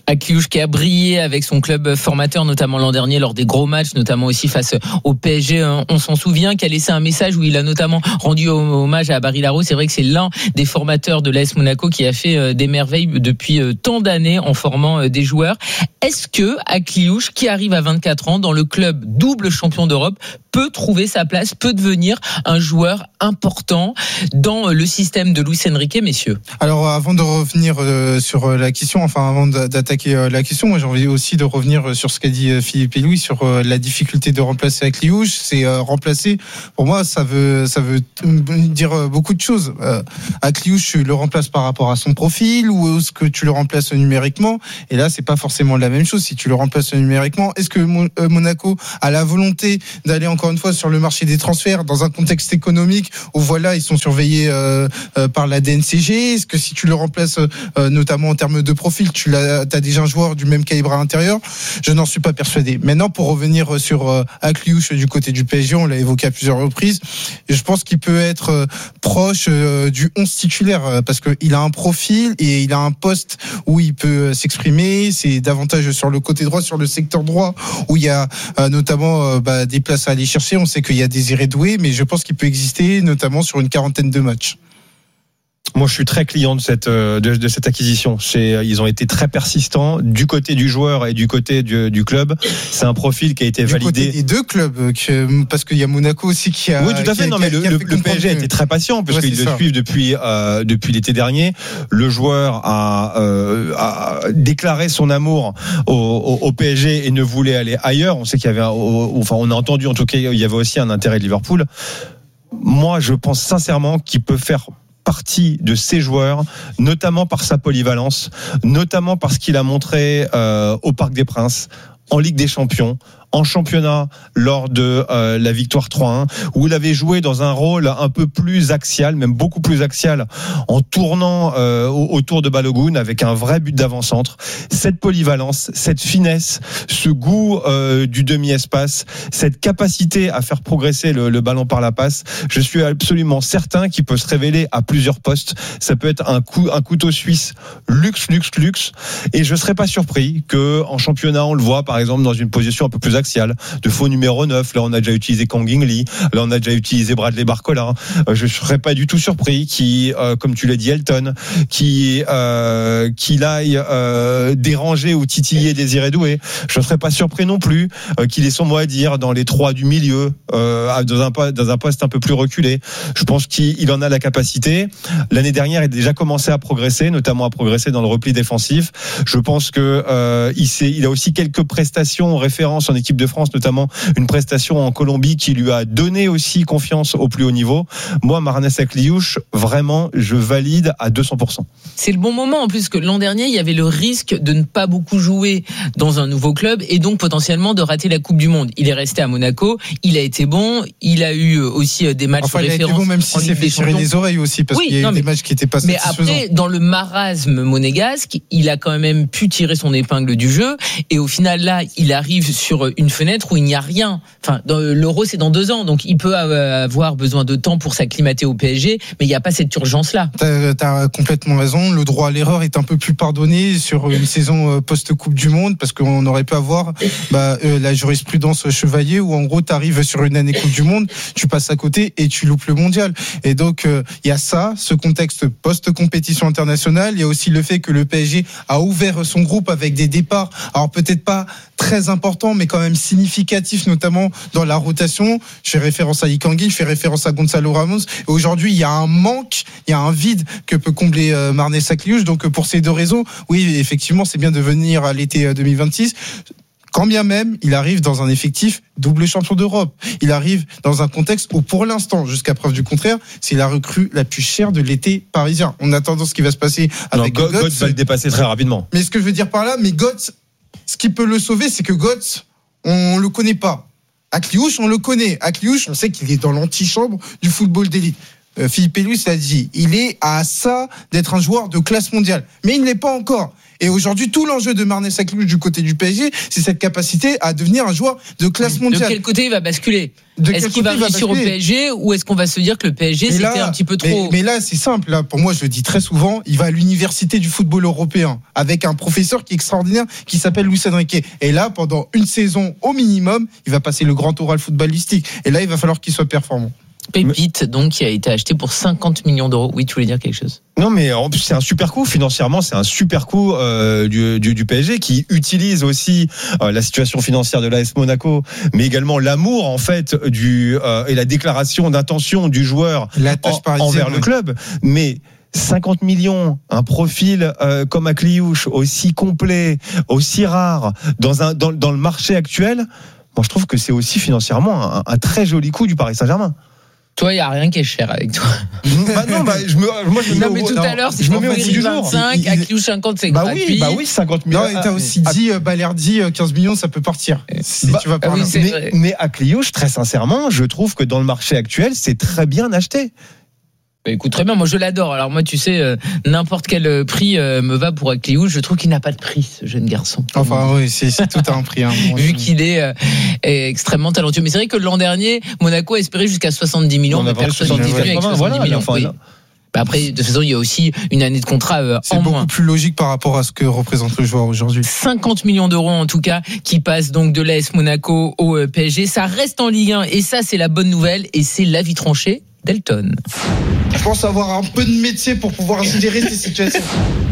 Akliouche qui a brillé avec son club formateur, notamment l'an dernier lors des gros matchs, notamment aussi face au P S G. On s'en souvient, qui a laissé un message où il a notamment rendu hommage à Barry Larreau. C'est vrai que c'est l'un des formateurs de l'A S Monaco qui a fait des merveilles depuis tant d'années en formant des joueurs. Est-ce que Akliouche, qui arrive à vingt-quatre ans dans le club double champion d'Europe, peut trouver sa place, peut devenir un joueur important dans le système de Luis Enrique, messieurs? Alors, avant de revenir sur la question, enfin avant d'attaquer la question, moi j'ai envie aussi de revenir sur ce qu'a dit Philippe et Louis sur la difficulté de remplacer Akliouche. C'est euh, remplacer, pour moi ça veut ça veut dire beaucoup de choses. euh, Akliouche, tu le remplaces par rapport à son profil, ou est-ce que tu le remplaces numériquement? Et là c'est pas forcément la même chose. Si tu le remplaces numériquement, est-ce que Monaco a la volonté d'aller encore une fois sur le marché des transferts dans un contexte économique où voilà ils sont surveillés euh, euh, par la D N C G? Est-ce que si tu le remplaces euh, notamment en termes de profil, tu as déjà un joueur du même calibre à l'intérieur? Je n'en suis pas persuadé. Maintenant, pour revenir sur euh, Akliouche du côté du P S G, on l'a évoqué à plusieurs reprises, et je pense qu'il peut être euh, proche euh, du onze titulaire, euh, parce qu'il a un profil et il a un poste où il peut s'exprimer. C'est davantage sur le côté droit, sur le secteur droit, où il y a euh, notamment euh, bah, des places à aller chercher. On sait qu'il y a Désiré Doué, mais je pense qu'il peut exister notamment sur une quarantaine de matchs. Moi, je suis très client de cette de, de cette acquisition. C'est, ils ont été très persistants du côté du joueur et du côté du, du club. C'est un profil qui a été du validé. Du côté des deux clubs, que, parce qu'il y a Monaco aussi qui a. Oui, tout à fait. A, non, mais le, le, le P S G a été très patient parce ouais, qu'ils le ça. suivent depuis euh, depuis l'été dernier. Le joueur a, euh, a déclaré son amour au, au, au P S G et ne voulait aller ailleurs. On sait qu'il y avait, au, enfin, on a entendu en tout cas, il y avait aussi un intérêt de Liverpool. Moi, je pense sincèrement qu'il peut faire partie de ces joueurs, notamment par sa polyvalence, notamment parce qu'il a montré euh, au Parc des Princes, en Ligue des Champions, en championnat lors de euh, la victoire trois un, où il avait joué dans un rôle un peu plus axial, même beaucoup plus axial, en tournant euh, autour de Balogun avec un vrai but d'avant-centre. Cette polyvalence, cette finesse, ce goût euh, du demi-espace, cette capacité à faire progresser le, le ballon par la passe, je suis absolument certain qu'il peut se révéler à plusieurs postes. Ça peut être un, coup, un couteau suisse luxe, luxe, luxe, et je serais pas surpris que en championnat on le voit par exemple dans une position un peu plus axial, de faux numéro neuf. Là, on a déjà utilisé Kang In Lee. Là, on a déjà utilisé Bradley Barcola. Euh, je ne serais pas du tout surpris qui, euh, comme tu l'as dit, Elton, qui euh, qu'il aille euh, déranger ou titiller Désiré Doué. Je ne serais pas surpris non plus euh, qu'il ait son mot à dire dans les trois du milieu, euh, dans un dans un poste un peu plus reculé. Je pense qu'il en a la capacité. L'année dernière, il a déjà commencé à progresser, notamment à progresser dans le repli défensif. Je pense que euh, il, s'est, il a aussi quelques prestations références en équipe de France, notamment une prestation en Colombie qui lui a donné aussi confiance au plus haut niveau. Moi, Marnes Akliouche, vraiment, je valide à deux cents pour cent. C'est le bon moment en plus que l'an dernier, il y avait le risque de ne pas beaucoup jouer dans un nouveau club et donc potentiellement de rater la Coupe du Monde. Il est resté à Monaco, il a été bon, il a eu aussi des matchs enfin, de référence. Il a été bon même s'il s'est fait tirer les oreilles aussi parce oui, qu'il y a non, eu mais, des matchs qui n'étaient pas mais satisfaisants. Mais après, dans le marasme monégasque, il a quand même pu tirer son épingle du jeu et au final là, il arrive sur une fenêtre où il n'y a rien. Enfin, dans l'Euro, c'est dans deux ans, donc il peut avoir besoin de temps pour s'acclimater au P S G, mais il n'y a pas cette urgence-là. T'as, t'as complètement raison. Le droit à l'erreur est un peu plus pardonné sur une saison post-Coupe du Monde, parce qu'on aurait pu avoir bah, euh, la jurisprudence Chevalier, où en gros, t'arrives sur une année Coupe du Monde, tu passes à côté et tu loupes le mondial. Et donc, il euh, y a ça, ce contexte post-compétition internationale. Il y a aussi le fait que le P S G a ouvert son groupe avec des départs, alors peut-être pas très importants, mais quand même significatif, notamment dans la rotation. Je fais référence à Ikangi, je fais référence à Gonzalo Ramos. Et aujourd'hui, il y a un manque, il y a un vide que peut combler euh, Marnes Akliouche. Donc, pour ces deux raisons, oui, effectivement, c'est bien de venir à l'été deux mille vingt-six. Quand bien même, il arrive dans un effectif double champion d'Europe. Il arrive dans un contexte où, pour l'instant, jusqu'à preuve du contraire, c'est la recrue la plus chère de l'été parisien. On attend ce qui va se passer avec non, Götze. Götze va le dépasser très rapidement. Mais ce que je veux dire par là, mais Götze, ce qui peut le sauver, c'est que Götze, on le connaît pas. Akliouche, on le connaît. Akliouche, on sait qu'il est dans l'antichambre du football d'élite. euh, Philippe Luis l'a dit, il est à ça d'être un joueur de classe mondiale, mais il ne l'est pas encore. Et aujourd'hui, tout l'enjeu de Marnès Akliouche du côté du P S G, c'est cette capacité à devenir un joueur de classe mondiale. De quel côté il va basculer ? De Est-ce qu'il va réussir au P S G ou est-ce qu'on va se dire que le P S G, c'était là, un petit peu trop... Mais, mais là, c'est simple. Là, pour moi, je le dis très souvent, il va à l'université du football européen avec un professeur qui est extraordinaire, qui s'appelle Luis Enrique. Et là, pendant une saison au minimum, il va passer le grand oral footballistique. Et là, il va falloir qu'il soit performant. Pépite, donc, qui a été acheté pour cinquante millions d'euros. Oui, tu voulais dire quelque chose ? Non, mais en plus, c'est un super coup. Financièrement, c'est un super coup euh, du, du, du P S G qui utilise aussi euh, la situation financière de l'A S Monaco, mais également l'amour, en fait, du, euh, et la déclaration d'intention du joueur en, envers le club. Mais cinquante millions, un profil euh, comme Akliouche, aussi complet, aussi rare, dans, un, dans, dans le marché actuel, moi, je trouve que c'est aussi financièrement un, un très joli coup du Paris Saint-Germain. Toi, il n'y a rien qui est cher avec toi. Bah non, bah, je me, moi, je me non, mets mais tout non, à l'heure, c'est je me mets au bout du jour. vingt-cinq, Akliouche cinquante, c'est bah gratuit. Oui, bah oui, cinquante millions. Non, et t'as aussi dit euh, Balerdi, quinze millions, ça peut partir. Si bah, tu vas par ah oui, là. Mais, mais Akliouche, très sincèrement, je trouve que dans le marché actuel, c'est très bien acheté. Bah écoute, très bien, moi je l'adore. Alors moi, tu sais, euh, n'importe quel prix euh, me va pour Akliouche. Je trouve qu'il n'a pas de prix, ce jeune garçon. Enfin oui, c'est, c'est tout un prix. Hein. Vu qu'il est, euh, est extrêmement talentueux. Mais c'est vrai que l'an dernier, Monaco a espéré jusqu'à soixante-dix millions. Mais personne n'est venu avec soixante-dix voilà, millions. Enfin, oui. Bah après, de toute façon, il y a aussi une année de contrat euh, c'est en beaucoup moins. plus logique par rapport à ce que représente le joueur aujourd'hui. cinquante millions d'euros en tout cas, qui passent donc de l'A S Monaco au P S G. Ça reste en Ligue un et ça, c'est la bonne nouvelle. Et c'est l'avis tranché d'Elton. Je pense avoir un peu de métier pour pouvoir gérer ces situations.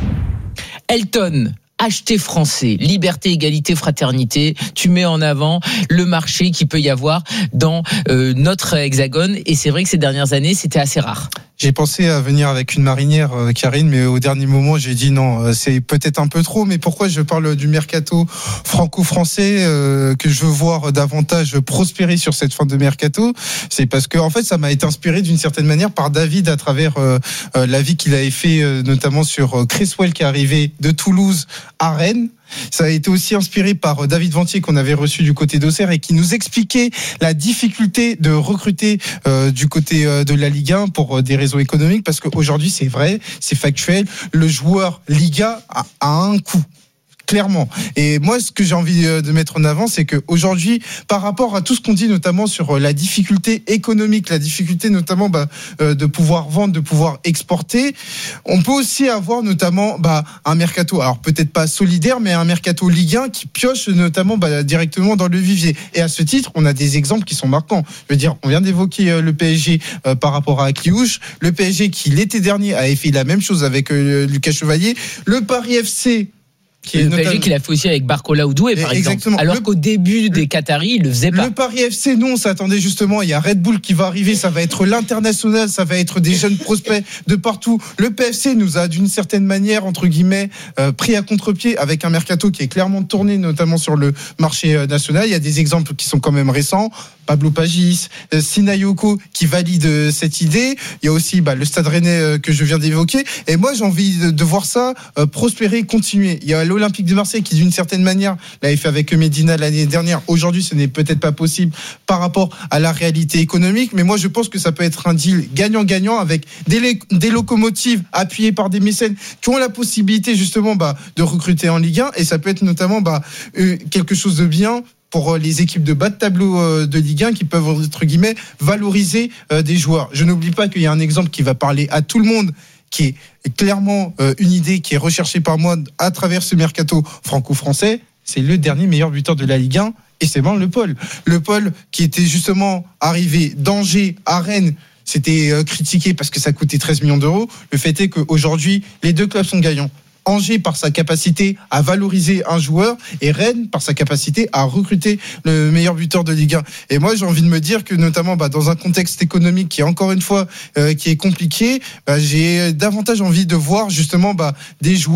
Elton, acheter français, liberté, égalité, fraternité. Tu mets en avant le marché qu'il peut y avoir dans euh, notre hexagone. Et c'est vrai que ces dernières années, c'était assez rare. J'ai pensé à venir avec une marinière, euh, Karine, mais au dernier moment, j'ai dit non, euh, c'est peut-être un peu trop. Mais pourquoi je parle du mercato franco-français euh, que je veux voir davantage prospérer sur cette fin de mercato? C'est parce que en fait, ça m'a été inspiré d'une certaine manière par David à travers euh, euh, l'avis qu'il avait fait, euh, notamment sur euh, Cresswell qui est arrivé de Toulouse à Rennes. Ça a été aussi inspiré par David Ventier qu'on avait reçu du côté d'Auxerre et qui nous expliquait la difficulté de recruter euh, du côté euh, de la Ligue un pour euh, des raisons économiques, parce qu'aujourd'hui c'est vrai, c'est factuel, le joueur Liga a, a un coût. Clairement. Et moi, ce que j'ai envie de mettre en avant, c'est qu'aujourd'hui, par rapport à tout ce qu'on dit, notamment sur la difficulté économique, la difficulté notamment bah, euh, de pouvoir vendre, de pouvoir exporter, on peut aussi avoir notamment bah, un mercato, alors peut-être pas solidaire, mais un mercato Ligue un qui pioche notamment bah, directement dans le vivier. Et à ce titre, on a des exemples qui sont marquants. Je veux dire, on vient d'évoquer euh, le P S G euh, par rapport à Akliouche, le P S G qui l'été dernier avait fait la même chose avec euh, Lucas Chevalier, le Paris F C. Qui est le P S G qu'il a fait aussi avec Barcola Oudoué, par Exactement. exemple. Alors le, qu'au début des Qataris, il le faisait pas. Le Paris F C, nous, on s'attendait justement. Il y a Red Bull qui va arriver. Ça va être l'international. Ça va être des jeunes prospects de partout. Le P F C nous a, d'une certaine manière, entre guillemets, euh, pris à contre-pied avec un mercato qui est clairement tourné, notamment sur le marché national. Il y a des exemples qui sont quand même récents. Pablo Pagis, euh, Sinayoko qui valide euh, cette idée. Il y a aussi bah, le Stade Rennais euh, que je viens d'évoquer. Et moi, j'ai envie de, de voir ça euh, prospérer, continuer. Il y a l'Olympique de Marseille qui, d'une certaine manière, l'avait fait avec Medina l'année dernière. Aujourd'hui, ce n'est peut-être pas possible par rapport à la réalité économique. Mais moi, je pense que ça peut être un deal gagnant-gagnant avec des, des locomotives appuyées par des mécènes qui ont la possibilité justement bah, de recruter en Ligue un. Et ça peut être notamment bah, euh, quelque chose de bien pour les équipes de bas de tableau de Ligue un qui peuvent, entre guillemets, valoriser des joueurs. Je n'oublie pas qu'il y a un exemple qui va parler à tout le monde, qui est clairement une idée qui est recherchée par moi à travers ce mercato franco-français. C'est le dernier meilleur buteur de la Ligue un, et c'est Ben Le Paul. Le Paul qui était justement arrivé d'Angers à Rennes. C'était critiqué parce que ça coûtait treize millions d'euros. Le fait est qu'aujourd'hui, les deux clubs sont gagnants. Angers par sa capacité à valoriser un joueur et Rennes par sa capacité à recruter le meilleur buteur de Ligue un. Et moi, j'ai envie de me dire que notamment bah, dans un contexte économique qui est encore une fois euh, qui est compliqué, bah, j'ai davantage envie de voir justement bah, des joueurs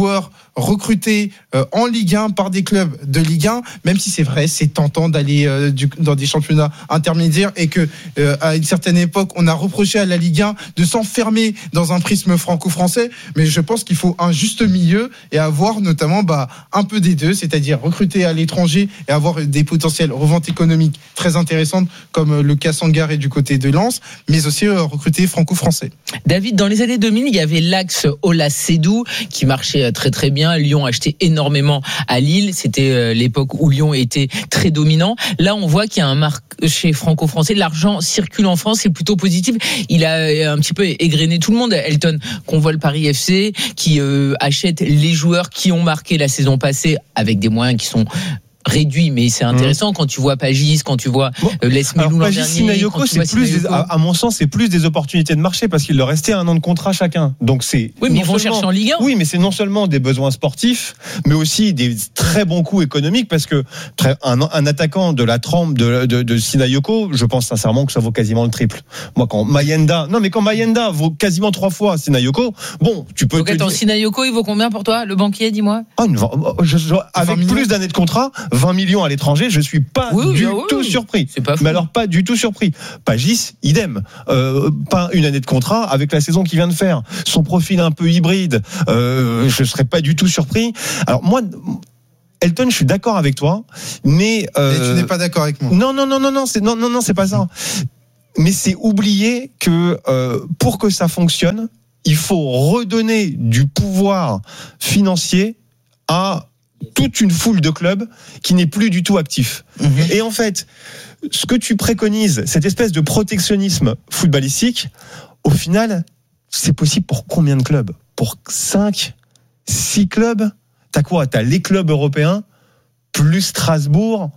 recrutés euh, en Ligue un par des clubs de Ligue un, même si c'est vrai, c'est tentant d'aller euh, du, dans des championnats intermédiaires et que euh, à une certaine époque, on a reproché à la Ligue un de s'enfermer dans un prisme franco-français, mais je pense qu'il faut un juste milieu et avoir notamment bah, un peu des deux, c'est-à-dire recruter à l'étranger et avoir des potentielles reventes économiques très intéressantes comme le cas Sangaré du côté de Lens, mais aussi euh, recruter franco-français. David, dans les années deux mille, il y avait l'axe Ola-Sédou qui marchait très très bien. Lyon achetait énormément à Lille. C'était l'époque où Lyon était très dominant. Là, on voit qu'il y a un marché franco-français. L'argent circule en France, c'est plutôt positif. Il a un petit peu égrené tout le monde. Elton, qu'on voit le Paris F C, qui euh, achète les joueurs qui ont marqué la saison passée avec des moyens qui sont réduit, mais c'est intéressant mmh. quand tu vois Pagis, quand tu vois bon. euh, Les Milou l'an dernier. Sinayoko, c'est plus des, à, à mon sens, c'est plus des opportunités de marché parce qu'il leur restait un an de contrat chacun. Donc c'est. Oui, mais ils vont chercher en Ligue un. Oui, mais c'est non seulement des besoins sportifs, mais aussi des très bons coups économiques parce que très, un, un attaquant de la trempe de, de, de Sinayoko, je pense sincèrement que ça vaut quasiment le triple. Moi, quand Mayenda, non, mais quand Mayenda vaut quasiment trois fois Sinayoko, bon, tu peux. Donc attends, dire... Sinayoko, il vaut combien pour toi, le banquier, dis-moi? Ah, une, je, je, avec plus d'années de contrat. vingt millions à l'étranger, je suis pas oui, du oui, tout oui. surpris. C'est pas fou. Mais alors pas du tout surpris. Pagis, idem. Euh, pas une année de contrat avec la saison qu'il vient de faire. Son profil un peu hybride, euh, je serais pas du tout surpris. Alors moi, Elton, je suis d'accord avec toi, mais euh, et tu n'es pas d'accord avec moi. Non, non, non, non, non, c'est non, non, non, c'est pas ça. Mais c'est oublier que euh, pour que ça fonctionne, il faut redonner du pouvoir financier à toute une foule de clubs qui n'est plus du tout actif. Mmh. Et en fait, ce que tu préconises, cette espèce de protectionnisme footballistique, au final, c'est possible pour combien de clubs ? Pour cinq, six clubs ? T'as quoi ? T'as les clubs européens, plus Strasbourg,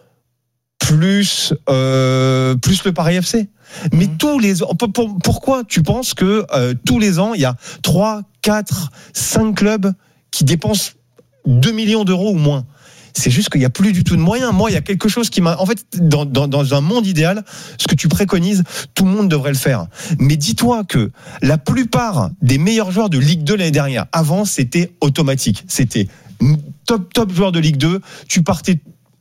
plus, euh, plus le Paris F C. Mais mmh. tous les ans, pourquoi tu penses que euh, tous les ans, il y a trois, quatre, cinq clubs qui dépensent deux millions d'euros ou moins? C'est juste qu'il n'y a plus du tout de moyens. Moi, il y a quelque chose qui m'a... En fait, dans, dans, dans un monde idéal, ce que tu préconises, tout le monde devrait le faire. Mais dis-toi que la plupart des meilleurs joueurs de Ligue deux l'année dernière, avant, c'était automatique. C'était top, top joueur de Ligue deux. Tu partais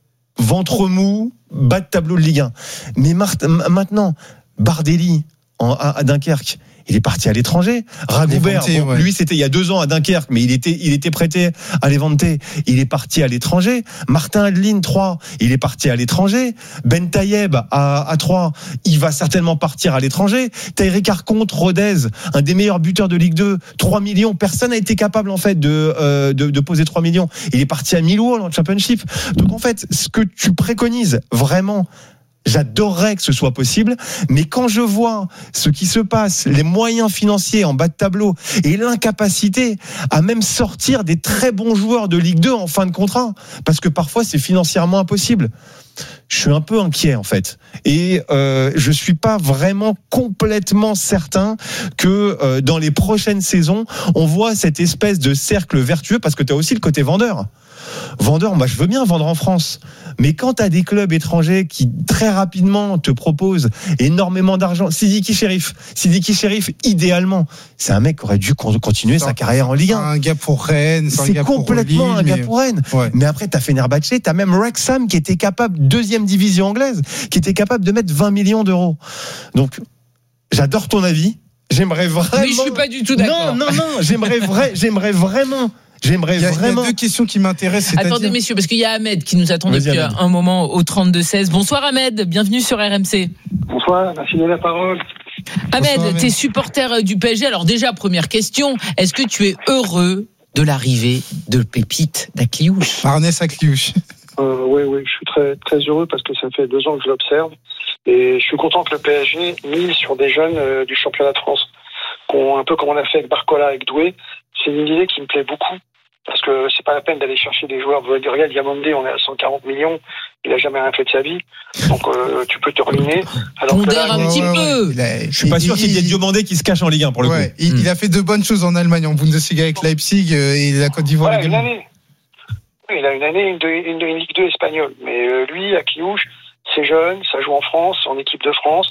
ventre mou, bas de tableau de Ligue un. Mais maintenant, Bardelli, en, à, à Dunkerque, il est parti à l'étranger. Ragoubert, bon, ouais. lui c'était il y a deux ans à Dunkerque, mais il était, il était prêté à Levante. Il est parti à l'étranger. Martin Adeline, trois, il est parti à l'étranger. Ben Tayeb à, à trois, il va certainement partir à l'étranger. Taïrik Arconte, Rodez, un des meilleurs buteurs de Ligue deux, trois millions. Personne n'a été capable en fait de, euh, de, de poser trois millions. Il est parti à Millwall en Championship. Donc en fait, ce que tu préconises vraiment, j'adorerais que ce soit possible, mais quand je vois ce qui se passe, les moyens financiers en bas de tableau et l'incapacité à même sortir des très bons joueurs de Ligue deux en fin de contrat, parce que parfois c'est financièrement impossible, je suis un peu inquiet en fait. Et euh, je suis pas vraiment complètement certain que euh, dans les prochaines saisons, on voit cette espèce de cercle vertueux, parce que tu as aussi le côté vendeur. Vendeur, moi je veux bien vendre en France, mais quand tu as des clubs étrangers qui très rapidement te proposent énormément d'argent, Sidiki Chérif, Sidiki Chérif, idéalement, c'est un mec qui aurait dû continuer sa carrière en Ligue un. Un gars pour Rennes, c'est, c'est un gars complètement pour Lille, un gars pour Rennes. Ouais. Mais après, tu as Fenerbahçe, tu as même Wrexham qui était capable, deuxième division anglaise, qui était capable de mettre vingt millions d'euros. Donc, j'adore ton avis. J'aimerais vraiment. Mais je suis pas du tout d'accord. Non, non, non. J'aimerais vrai, j'aimerais vraiment. J'aimerais il y a, vraiment. Il y a deux questions qui m'intéressent. Attendez, c'est-à-dire... messieurs, parce qu'il y a Ahmed qui nous attend Vas-y, depuis Ahmed. un moment au trente-deux seize. Bonsoir Ahmed, bienvenue sur R M C. Bonsoir, merci de la parole. Ahmed, Bonsoir, t'es supporter du P S G. Alors déjà, première question, est-ce que tu es heureux de l'arrivée de Pépite d'Akliouche? Arnès Akliouche. Euh, oui, oui, je suis très, très heureux parce que ça fait deux ans que je l'observe. Et je suis content que le P S G mise sur des jeunes euh, du championnat de France. Un peu comme on a fait avec Barcola, avec Doué. C'est une idée qui me plaît beaucoup. Parce que c'est pas la peine d'aller chercher des joueurs. Regarde Diamandé, on est à cent quarante millions. Il a jamais rien fait de sa vie. Donc, euh, tu peux te ruiner. Alors que là, un petit ouais, peu. Ouais, a, je suis pas il, sûr qu'il y ait il, Diomandé qui se cache en Ligue un pour le ouais, coup. Il, mmh. il a fait de bonnes choses en Allemagne, en Bundesliga avec Leipzig et la Côte d'Ivoire. Ouais, une année. Oui, il a une année, une, une, une Ligue deux espagnole. Mais euh, lui, Akliouche, c'est jeune, ça joue en France, en équipe de France.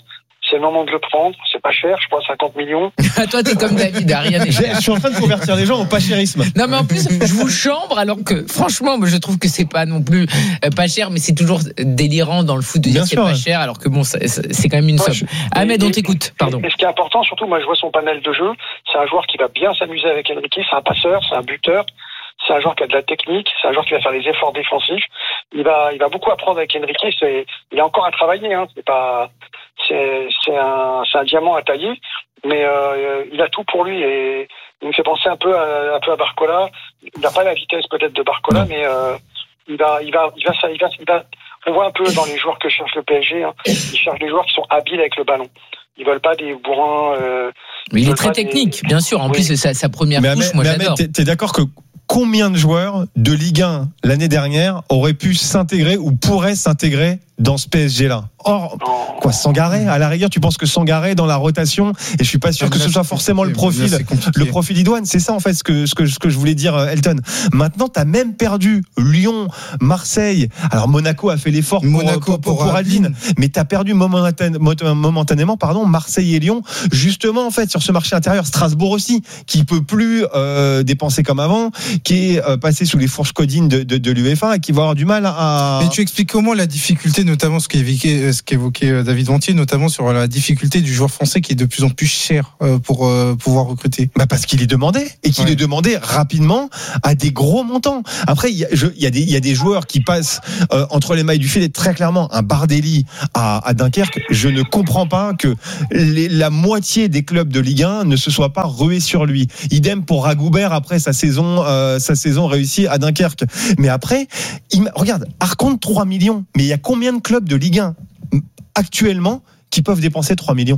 c'est le moment de le prendre. C'est pas cher, je crois, cinquante millions. Toi, t'es comme David, hein, rien n'est cher. Je suis en train de convertir les gens au pas chérisme. Non, mais en plus, je vous chambre, alors que, franchement, je trouve que c'est pas non plus euh, pas cher, mais c'est toujours délirant dans le foot de dire que c'est pas ouais. cher, alors que bon, c'est, c'est quand même une ouais, somme. Je... Ahmed, on t'écoute, pardon. Et ce qui est important, surtout, moi, je vois son panel de jeu. C'est un joueur qui va bien s'amuser avec Enrique. C'est un passeur, c'est un buteur. C'est un joueur qui a de la technique, c'est un joueur qui va faire les efforts défensifs. Il va, il va beaucoup apprendre avec Enrique. C'est, il a encore à travailler. Hein. C'est pas, c'est, c'est un, c'est un diamant à tailler, mais euh, il a tout pour lui et il me fait penser un peu à, un peu à Barcola. Il n'a pas la vitesse peut-être de Barcola, non. mais euh, il va, il va, il va, il va, il va. On voit un peu dans les joueurs que cherche le P S G. Hein. Ils cherchent des joueurs qui sont habiles avec le ballon. Ils veulent pas des bourrins. Euh, mais il est très technique, des... bien sûr. En oui. plus, c'est sa, sa première mais touche. Ahmed, moi, mais j'adore. Ahmed, t'es, t'es d'accord que combien de joueurs de Ligue un l'année dernière auraient pu s'intégrer ou pourraient s'intégrer dans ce P S G-là? Or, quoi, Sangaré, à la rigueur, tu penses que Sangaré dans la rotation, et je suis pas sûr que ce soit forcément le profil, le profil idoine. C'est ça, en fait, ce que, ce que, ce que je voulais dire, Elton. Maintenant, t'as même perdu Lyon, Marseille. Alors, Monaco a fait l'effort pour, Monaco, pour, pour, pour Adeline, mais t'as perdu momentanément, pardon, Marseille et Lyon, justement, en fait, sur ce marché intérieur. Strasbourg aussi, qui peut plus, euh, dépenser comme avant, qui est euh, passé sous les fourches codines de, de, de l'UEFA et qui va avoir du mal à. Mais tu expliques comment la difficulté, notamment ce qu'évoquait, ce qu'évoquait David Vantier, notamment sur la difficulté du joueur français qui est de plus en plus cher pour euh, pouvoir recruter. Bah parce qu'il est demandé et qu'il ouais. est demandé rapidement à des gros montants. Après, il y a, je, il y a des, il y a des joueurs qui passent euh, entre les mailles du filet. Très clairement, un Bardelli à, à Dunkerque, je ne comprends pas que les, la moitié des clubs de Ligue un ne se soient pas rués sur lui. Idem pour Ragoubert après sa saison, euh, sa saison réussie à Dunkerque. Mais après, il, regarde, Arconte trois millions. Mais il y a combien de clubs de Ligue un actuellement qui peuvent dépenser trois millions?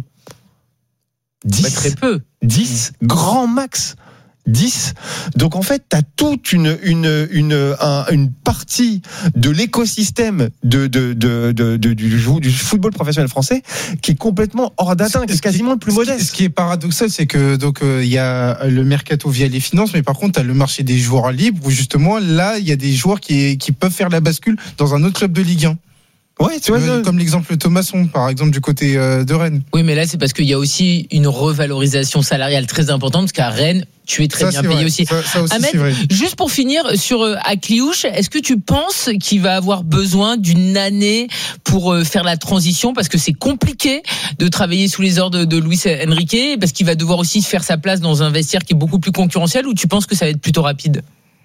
dix. Bah, très peu. dix, mmh. grand max. dix. Donc en fait, tu as toute une une une un, une partie de l'écosystème de de de, de, de du, du football professionnel français qui est complètement hors d'atteinte, qui est quasiment le plus modeste. Ce qui est paradoxal, c'est que donc il euh, y a le mercato via les finances, mais par contre, tu as le marché des joueurs libres où justement là, il y a des joueurs qui qui peuvent faire la bascule dans un autre club de Ligue un. Ouais, tu vois, euh, comme l'exemple Thomasson, par exemple, du côté euh, de Rennes. Oui, mais là, c'est parce qu'il y a aussi une revalorisation salariale très importante, parce qu'à Rennes, tu es très ça, bien payé vrai. aussi. Ça, ça aussi Ahmed, c'est vrai. Juste pour finir sur euh, Akliouche, est-ce que tu penses qu'il va avoir besoin d'une année pour euh, faire la transition, parce que c'est compliqué de travailler sous les ordres de, de Luis Enrique, parce qu'il va devoir aussi faire sa place dans un vestiaire qui est beaucoup plus concurrentiel, ou tu penses que ça va être plutôt rapide?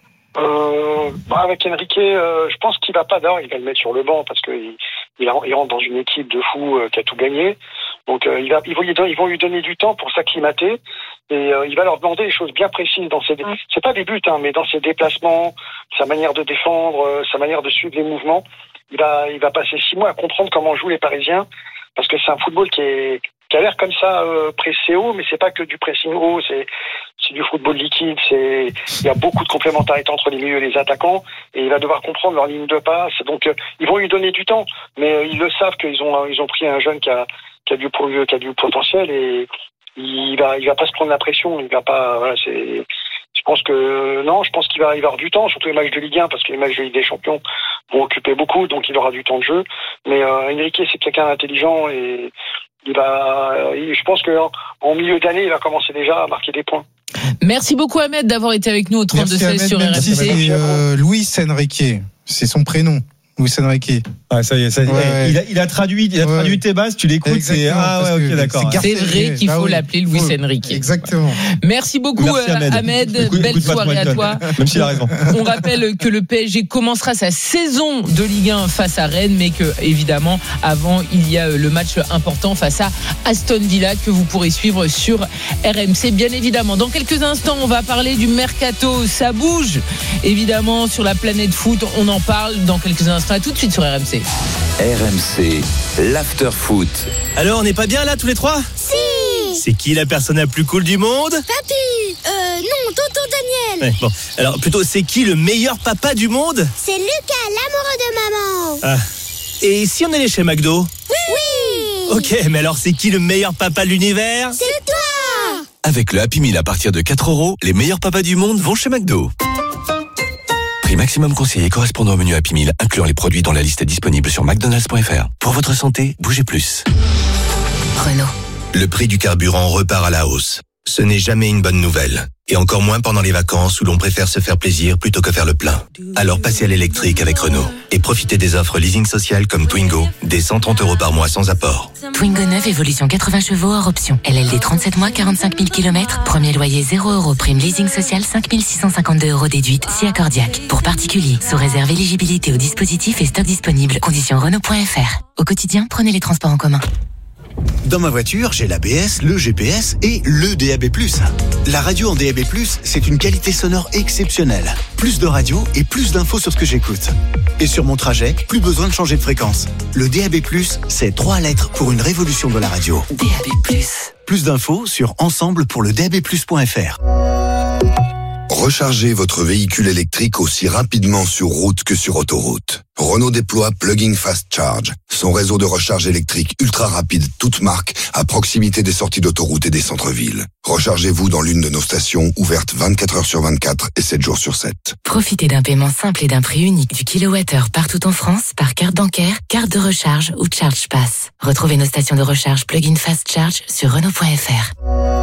Euh, bah avec Enrique, euh, je pense qu'il va pas d'or, il va le mettre sur le banc parce que il, il rentre dans une équipe de fous euh, qui a tout gagné. Donc euh, il va, ils vont, lui donner, ils vont lui donner du temps pour s'acclimater et euh, il va leur demander des choses bien précises dans ses, mmh. c'est pas des buts hein, mais dans ses déplacements, sa manière de défendre, euh, sa manière de suivre les mouvements. Il va, il va passer six mois à comprendre comment jouent les Parisiens parce que c'est un football qui est qui a l'air comme ça euh, pressé haut, mais c'est pas que du pressing haut, c'est c'est du football liquide, c'est il y a beaucoup de complémentarité entre les milieux et les attaquants et il va devoir comprendre leur ligne de passe. Donc euh, ils vont lui donner du temps, mais euh, ils le savent qu'ils ont ils ont pris un jeune qui a qui a du qui a du potentiel et il va il va pas se prendre la pression, il va pas voilà, c'est je pense que non, je pense qu'il va il va avoir du temps, surtout les matchs de Ligue un parce que les matchs de Ligue des Champions vont occuper beaucoup, donc il aura du temps de jeu. Mais euh, Enrique c'est quelqu'un d'intelligent et il va, je pense qu'en en milieu d'année, il va commencer déjà à marquer des points. Merci beaucoup Ahmed d'avoir été avec nous au trente-deux seize sur R M C. Si euh, Luis Enrique, c'est son prénom. Luis Enrique. Ah, ça y est, ça y est. Ouais. Il, a, il a traduit, il a ouais. traduit tes bases, tu l'écoutes, c'est, ah ouais, ok, d'accord. C'est, c'est vrai qu'il faut ah, oui. l'appeler Luis Enrique. Exactement. Merci beaucoup, Merci Ahmed. Ahmed. Écoute, belle écoute soirée à toi. Même s'il a raison. On rappelle que le P S G commencera sa saison de Ligue un face à Rennes, mais que, évidemment, avant, il y a le match important face à Aston Villa que vous pourrez suivre sur R M C, bien évidemment. Dans quelques instants, on va parler du mercato. Ça bouge, évidemment, sur la planète foot. On en parle dans quelques instants. À tout de suite sur R M C. R M C, l'after-foot. Alors, on n'est pas bien là tous les trois ? Si. C'est qui la personne la plus cool du monde ? Papy. Euh, non, tonton Daniel. Ouais, bon, alors plutôt, c'est qui le meilleur papa du monde ? C'est Lucas, l'amoureux de maman. Ah. Et si on allait chez McDo ? Oui. Ok, mais alors c'est qui le meilleur papa de l'univers ? C'est toi. Avec le Happy Meal à partir de quatre euros, les meilleurs papas du monde vont chez McDo. Prix maximum conseillé correspondant au menu Happy Meal, incluant les produits dont la liste est disponible sur mcdonalds point f r. Pour votre santé, bougez plus. Renault. Le prix du carburant repart à la hausse. Ce n'est jamais une bonne nouvelle. Et encore moins pendant les vacances où l'on préfère se faire plaisir plutôt que faire le plein. Alors passez à l'électrique avec Renault. Et profitez des offres leasing social comme Twingo, des cent trente euros par mois sans apport. Twingo neuf, évolution quatre-vingts chevaux hors option. L L D trente-sept mois, quarante-cinq mille kilomètres. Premier loyer zéro euros. Prime leasing social cinq mille six cent cinquante-deux euros déduite. Si accordiaque. Pour particuliers. Sous réserve éligibilité au dispositif et stock disponible. Conditions Renault point F R. Au quotidien, prenez les transports en commun. Dans ma voiture, j'ai l'A B S, le G P S et le D A B plus. La radio en D A B plus, c'est une qualité sonore exceptionnelle. Plus de radio et plus d'infos sur ce que j'écoute. Et sur mon trajet, plus besoin de changer de fréquence. Le D A B plus, c'est trois lettres pour une révolution de la radio. D A B plus. Plus d'infos sur ensemble pour le D A B plus point F R. Rechargez votre véhicule électrique aussi rapidement sur route que sur autoroute. Renault déploie Plug-in Fast Charge, son réseau de recharge électrique ultra rapide, toute marque, à proximité des sorties d'autoroute et des centres-villes. Rechargez-vous dans l'une de nos stations, ouvertes vingt-quatre heures sur vingt-quatre et sept jours sur sept. Profitez d'un paiement simple et d'un prix unique du kilowattheure partout en France par carte bancaire, carte de recharge ou Charge Pass. Retrouvez nos stations de recharge Plug-in Fast Charge sur Renault point F R.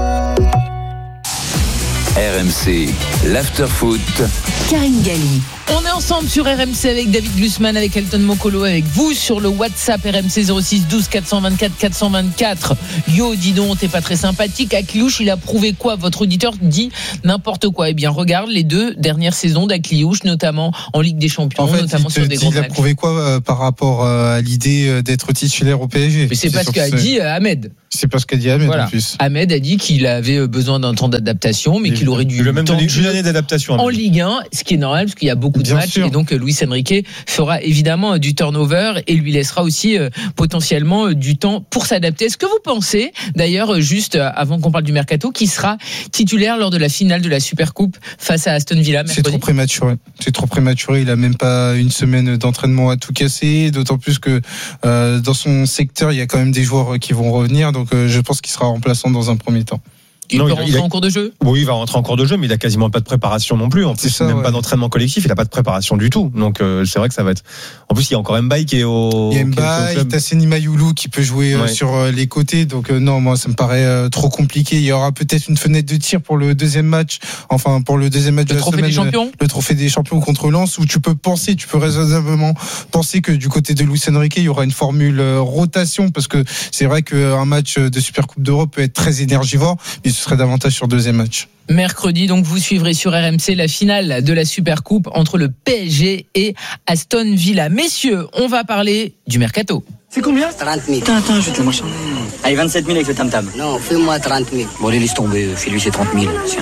R M C, l'after-foot. Karine Galli. On est ensemble sur R M C avec David Glusman, avec Elton Mokolo, avec vous sur le WhatsApp R M C zéro six douze quatre cent vingt-quatre quatre cent vingt-quatre. Yo, dis donc, t'es pas très sympathique. Akliouche, il a prouvé quoi? Votre auditeur dit n'importe quoi. Eh bien, regarde les deux dernières saisons d'Akliouche, notamment en Ligue des Champions, en fait, notamment sur des grands matchs. Il a prouvé quoi euh, par rapport euh, à l'idée d'être titulaire au P S G? Mais c'est, c'est pas ce qu'a dit euh, Ahmed. C'est pas ce qu'a dit Ahmed voilà. en plus. Ahmed a dit qu'il avait besoin d'un temps d'adaptation, mais il qu'il aurait dû. Il a même donné une année d'adaptation. En Ligue un, ce qui est normal, parce qu'il y a beaucoup de Bien matchs, sûr. et donc Luis Enrique fera évidemment du turnover et lui laissera aussi euh, potentiellement euh, du temps pour s'adapter. Est-ce que vous pensez, d'ailleurs, euh, juste euh, avant qu'on parle du mercato, qu'il sera titulaire lors de la finale de la Supercoupe face à Aston Villa mercredi? C'est trop prématuré. C'est trop prématuré. Il a même pas une semaine d'entraînement à tout casser. D'autant plus que euh, dans son secteur, il y a quand même des joueurs qui vont revenir. Donc, euh, je pense qu'il sera remplaçant dans un premier temps. Il non, peut il rentrer a, en cours de jeu? Oui, il va rentrer en cours de jeu, mais il a quasiment pas de préparation non plus. En plus, ça, même ouais. pas d'entraînement collectif, il a pas de préparation du tout. Donc, euh, c'est vrai que ça va être. En plus, il y a encore Mbaye qui est au. Il y a Mbaye, t'as Seni Mayoulou qui peut jouer ouais. euh, sur euh, les côtés. Donc, euh, non, moi, ça me paraît euh, trop compliqué. Il y aura peut-être une fenêtre de tir pour le deuxième match. Enfin, pour le deuxième match le de la trophée semaine. Des champions. Le trophée des champions contre Lens, où tu peux penser, tu peux raisonnablement penser que du côté de Luis Enrique, il y aura une formule euh, rotation, parce que c'est vrai qu'un match de Supercoupe d'Europe peut être très énergivore, mais ce serait davantage sur deux match. Mercredi, donc vous suivrez sur R M C la finale de la Supercoupe entre le P S G et Aston Villa. Messieurs, on va parler du mercato. C'est combien? trente mille. Attends, attends, je vais te le marchander. Allez, vingt-sept mille avec le tam-tam. Non, fais-moi trente mille. Bon, allez, laisse tomber. Fais-lui ses trente mille. C'est un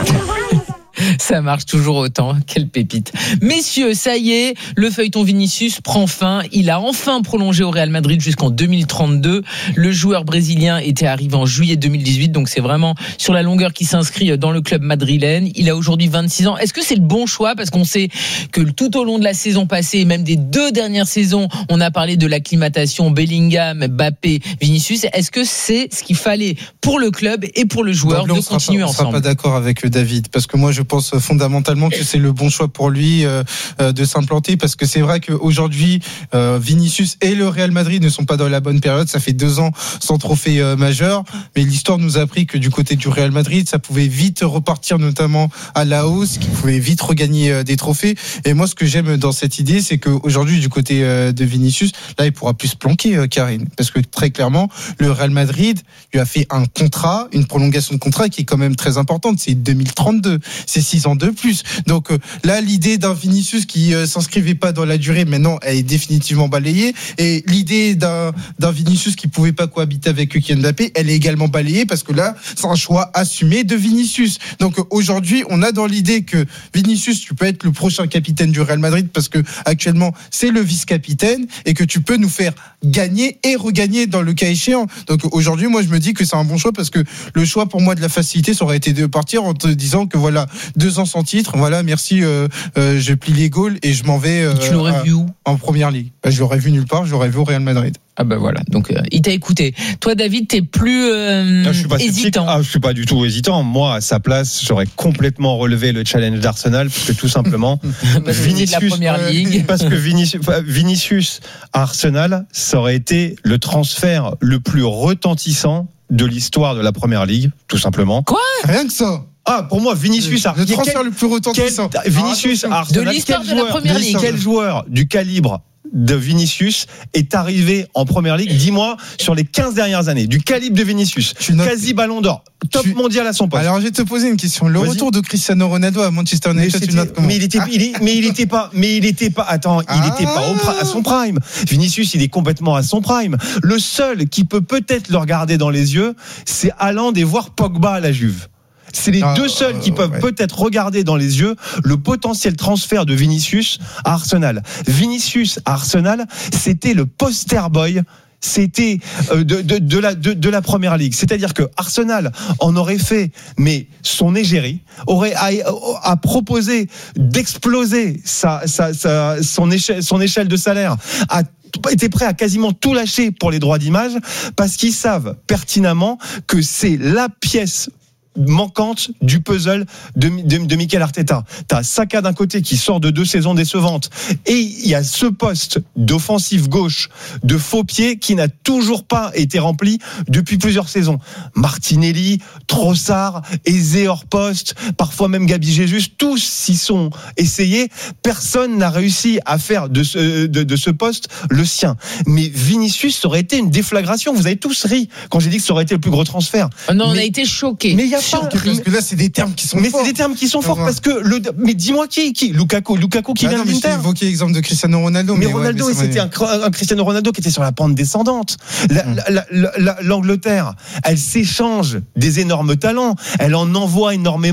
Ça marche toujours autant. Quelle pépite. Messieurs, ça y est, le feuilleton Vinicius prend fin. Il a enfin prolongé au Real Madrid jusqu'en deux mille trente-deux. Le joueur brésilien était arrivé en juillet deux mille dix-huit, donc c'est vraiment sur la longueur qui s'inscrit dans le club madrilène. Il a aujourd'hui vingt-six ans. Est-ce que c'est le bon choix? Parce qu'on sait que tout au long de la saison passée, et même des deux dernières saisons, on a parlé de l'acclimatation Bellingham, Mbappé, Vinicius. Est-ce que c'est ce qu'il fallait pour le club et pour le joueur de continuer pas, ensemble? On ne sera pas d'accord avec David, parce que moi je pense fondamentalement que c'est le bon choix pour lui euh, de s'implanter, parce que c'est vrai qu'aujourd'hui euh, Vinicius et le Real Madrid ne sont pas dans la bonne période. Ça fait deux ans sans trophée euh, majeur, mais l'histoire nous a appris que du côté du Real Madrid, ça pouvait vite repartir, notamment à la hausse, qu'il pouvait vite regagner euh, des trophées. Et moi, ce que j'aime dans cette idée, c'est qu'aujourd'hui, du côté euh, de Vinicius, là, il pourra plus se planquer, euh, Karine, parce que très clairement, le Real Madrid lui a fait un contrat, une prolongation de contrat qui est quand même très importante. C'est deux mille trente-deux, c'est six ans de plus. Donc euh, là, l'idée d'un Vinicius qui euh, s'inscrivait pas dans la durée, maintenant, elle est définitivement balayée. Et l'idée d'un, d'un Vinicius qui pouvait pas cohabiter avec Kylian Mbappé, elle est également balayée, parce que là, c'est un choix assumé de Vinicius. Donc euh, aujourd'hui, on a dans l'idée que Vinicius, tu peux être le prochain capitaine du Real Madrid, parce que actuellement, c'est le vice-capitaine, et que tu peux nous faire gagner et regagner dans le cas échéant. Donc aujourd'hui, moi, je me dis que c'est un bon choix, parce que le choix pour moi de la facilité, ça aurait été de partir en te disant que voilà, de deux ans sans titre. Voilà, merci. Euh, euh, je plie les Gaules et je m'en vais. Euh, tu l'aurais à, vu où? En première ligue. Bah, je l'aurais vu nulle part. Je l'aurais vu au Real Madrid. Ah ben voilà, donc euh, il t'a écouté. Toi, David, t'es plus euh, non, je suis pas hésitant. Ah, je suis pas du tout hésitant. Moi, à sa place, j'aurais complètement relevé le challenge d'Arsenal parce que tout simplement, Vinicius, de la première ligue. parce que Vinicius, Vinicius à Arsenal, ça aurait été le transfert le plus retentissant de l'histoire de la première ligue, tout simplement. Quoi? Rien que ça. Ah, pour moi, Vinicius, le transfert quel, le plus retentissant. Quel, Vinicius à Arsenal, de l'histoire de la première ligue. Quel joueur du calibre de Vinicius est arrivé en première ligue, dis-moi, sur les quinze dernières années, du calibre de Vinicius, quasi ballon d'or, top tu... mondial à son poste. Alors je vais te poser une question. Le Vas-y. Retour de Cristiano Ronaldo à Manchester United, tu notes comment? Mais il était, il est, mais il était pas, mais il était pas, attends, il ah. était pas au, à son prime. Vinicius, il est complètement à son prime. Le seul qui peut peut-être le regarder dans les yeux, c'est Haaland et voir Pogba à la Juve. C'est les ah, deux seuls qui peuvent ouais. peut-être regarder dans les yeux le potentiel transfert de Vinicius à Arsenal. Vinicius à Arsenal, c'était le poster boy. C'était de, de, de, la, de, de la première ligue. C'est-à-dire que Arsenal en aurait fait, mais son égérie, aurait à, à proposer d'exploser sa, sa, sa, son, échelle, son échelle de salaire, à était prêt à quasiment tout lâcher pour les droits d'image, parce qu'ils savent pertinemment que c'est la pièce manquante du puzzle de, de, de Mikel Arteta. T'as Saka d'un côté qui sort de deux saisons décevantes et il y a ce poste d'offensive gauche de faux pied qui n'a toujours pas été rempli depuis plusieurs saisons. Martinelli, Trossard, Eze hors poste, parfois même Gabi Jesus, tous s'y sont essayés. Personne n'a réussi à faire de ce, de, de ce poste le sien. Mais Vinicius, ça aurait été une déflagration. Vous avez tous ri quand j'ai dit que ça aurait été le plus gros transfert. Non, mais, on a été choqués. Mais il y a Parce que là, c'est des termes qui sont mais forts. Mais c'est des termes qui sont forts parce que le. Mais dis-moi qui, qui Lukaku, Lukaku qui bah vient non, de l'Inter. J'ai évoqué l'exemple de Cristiano Ronaldo. Mais, mais Ronaldo, ouais, mais c'était un, un Cristiano Ronaldo qui était sur la pente descendante. La, hum. la, la, la, L'Angleterre, elle s'échange des énormes talents. Elle en envoie énormément.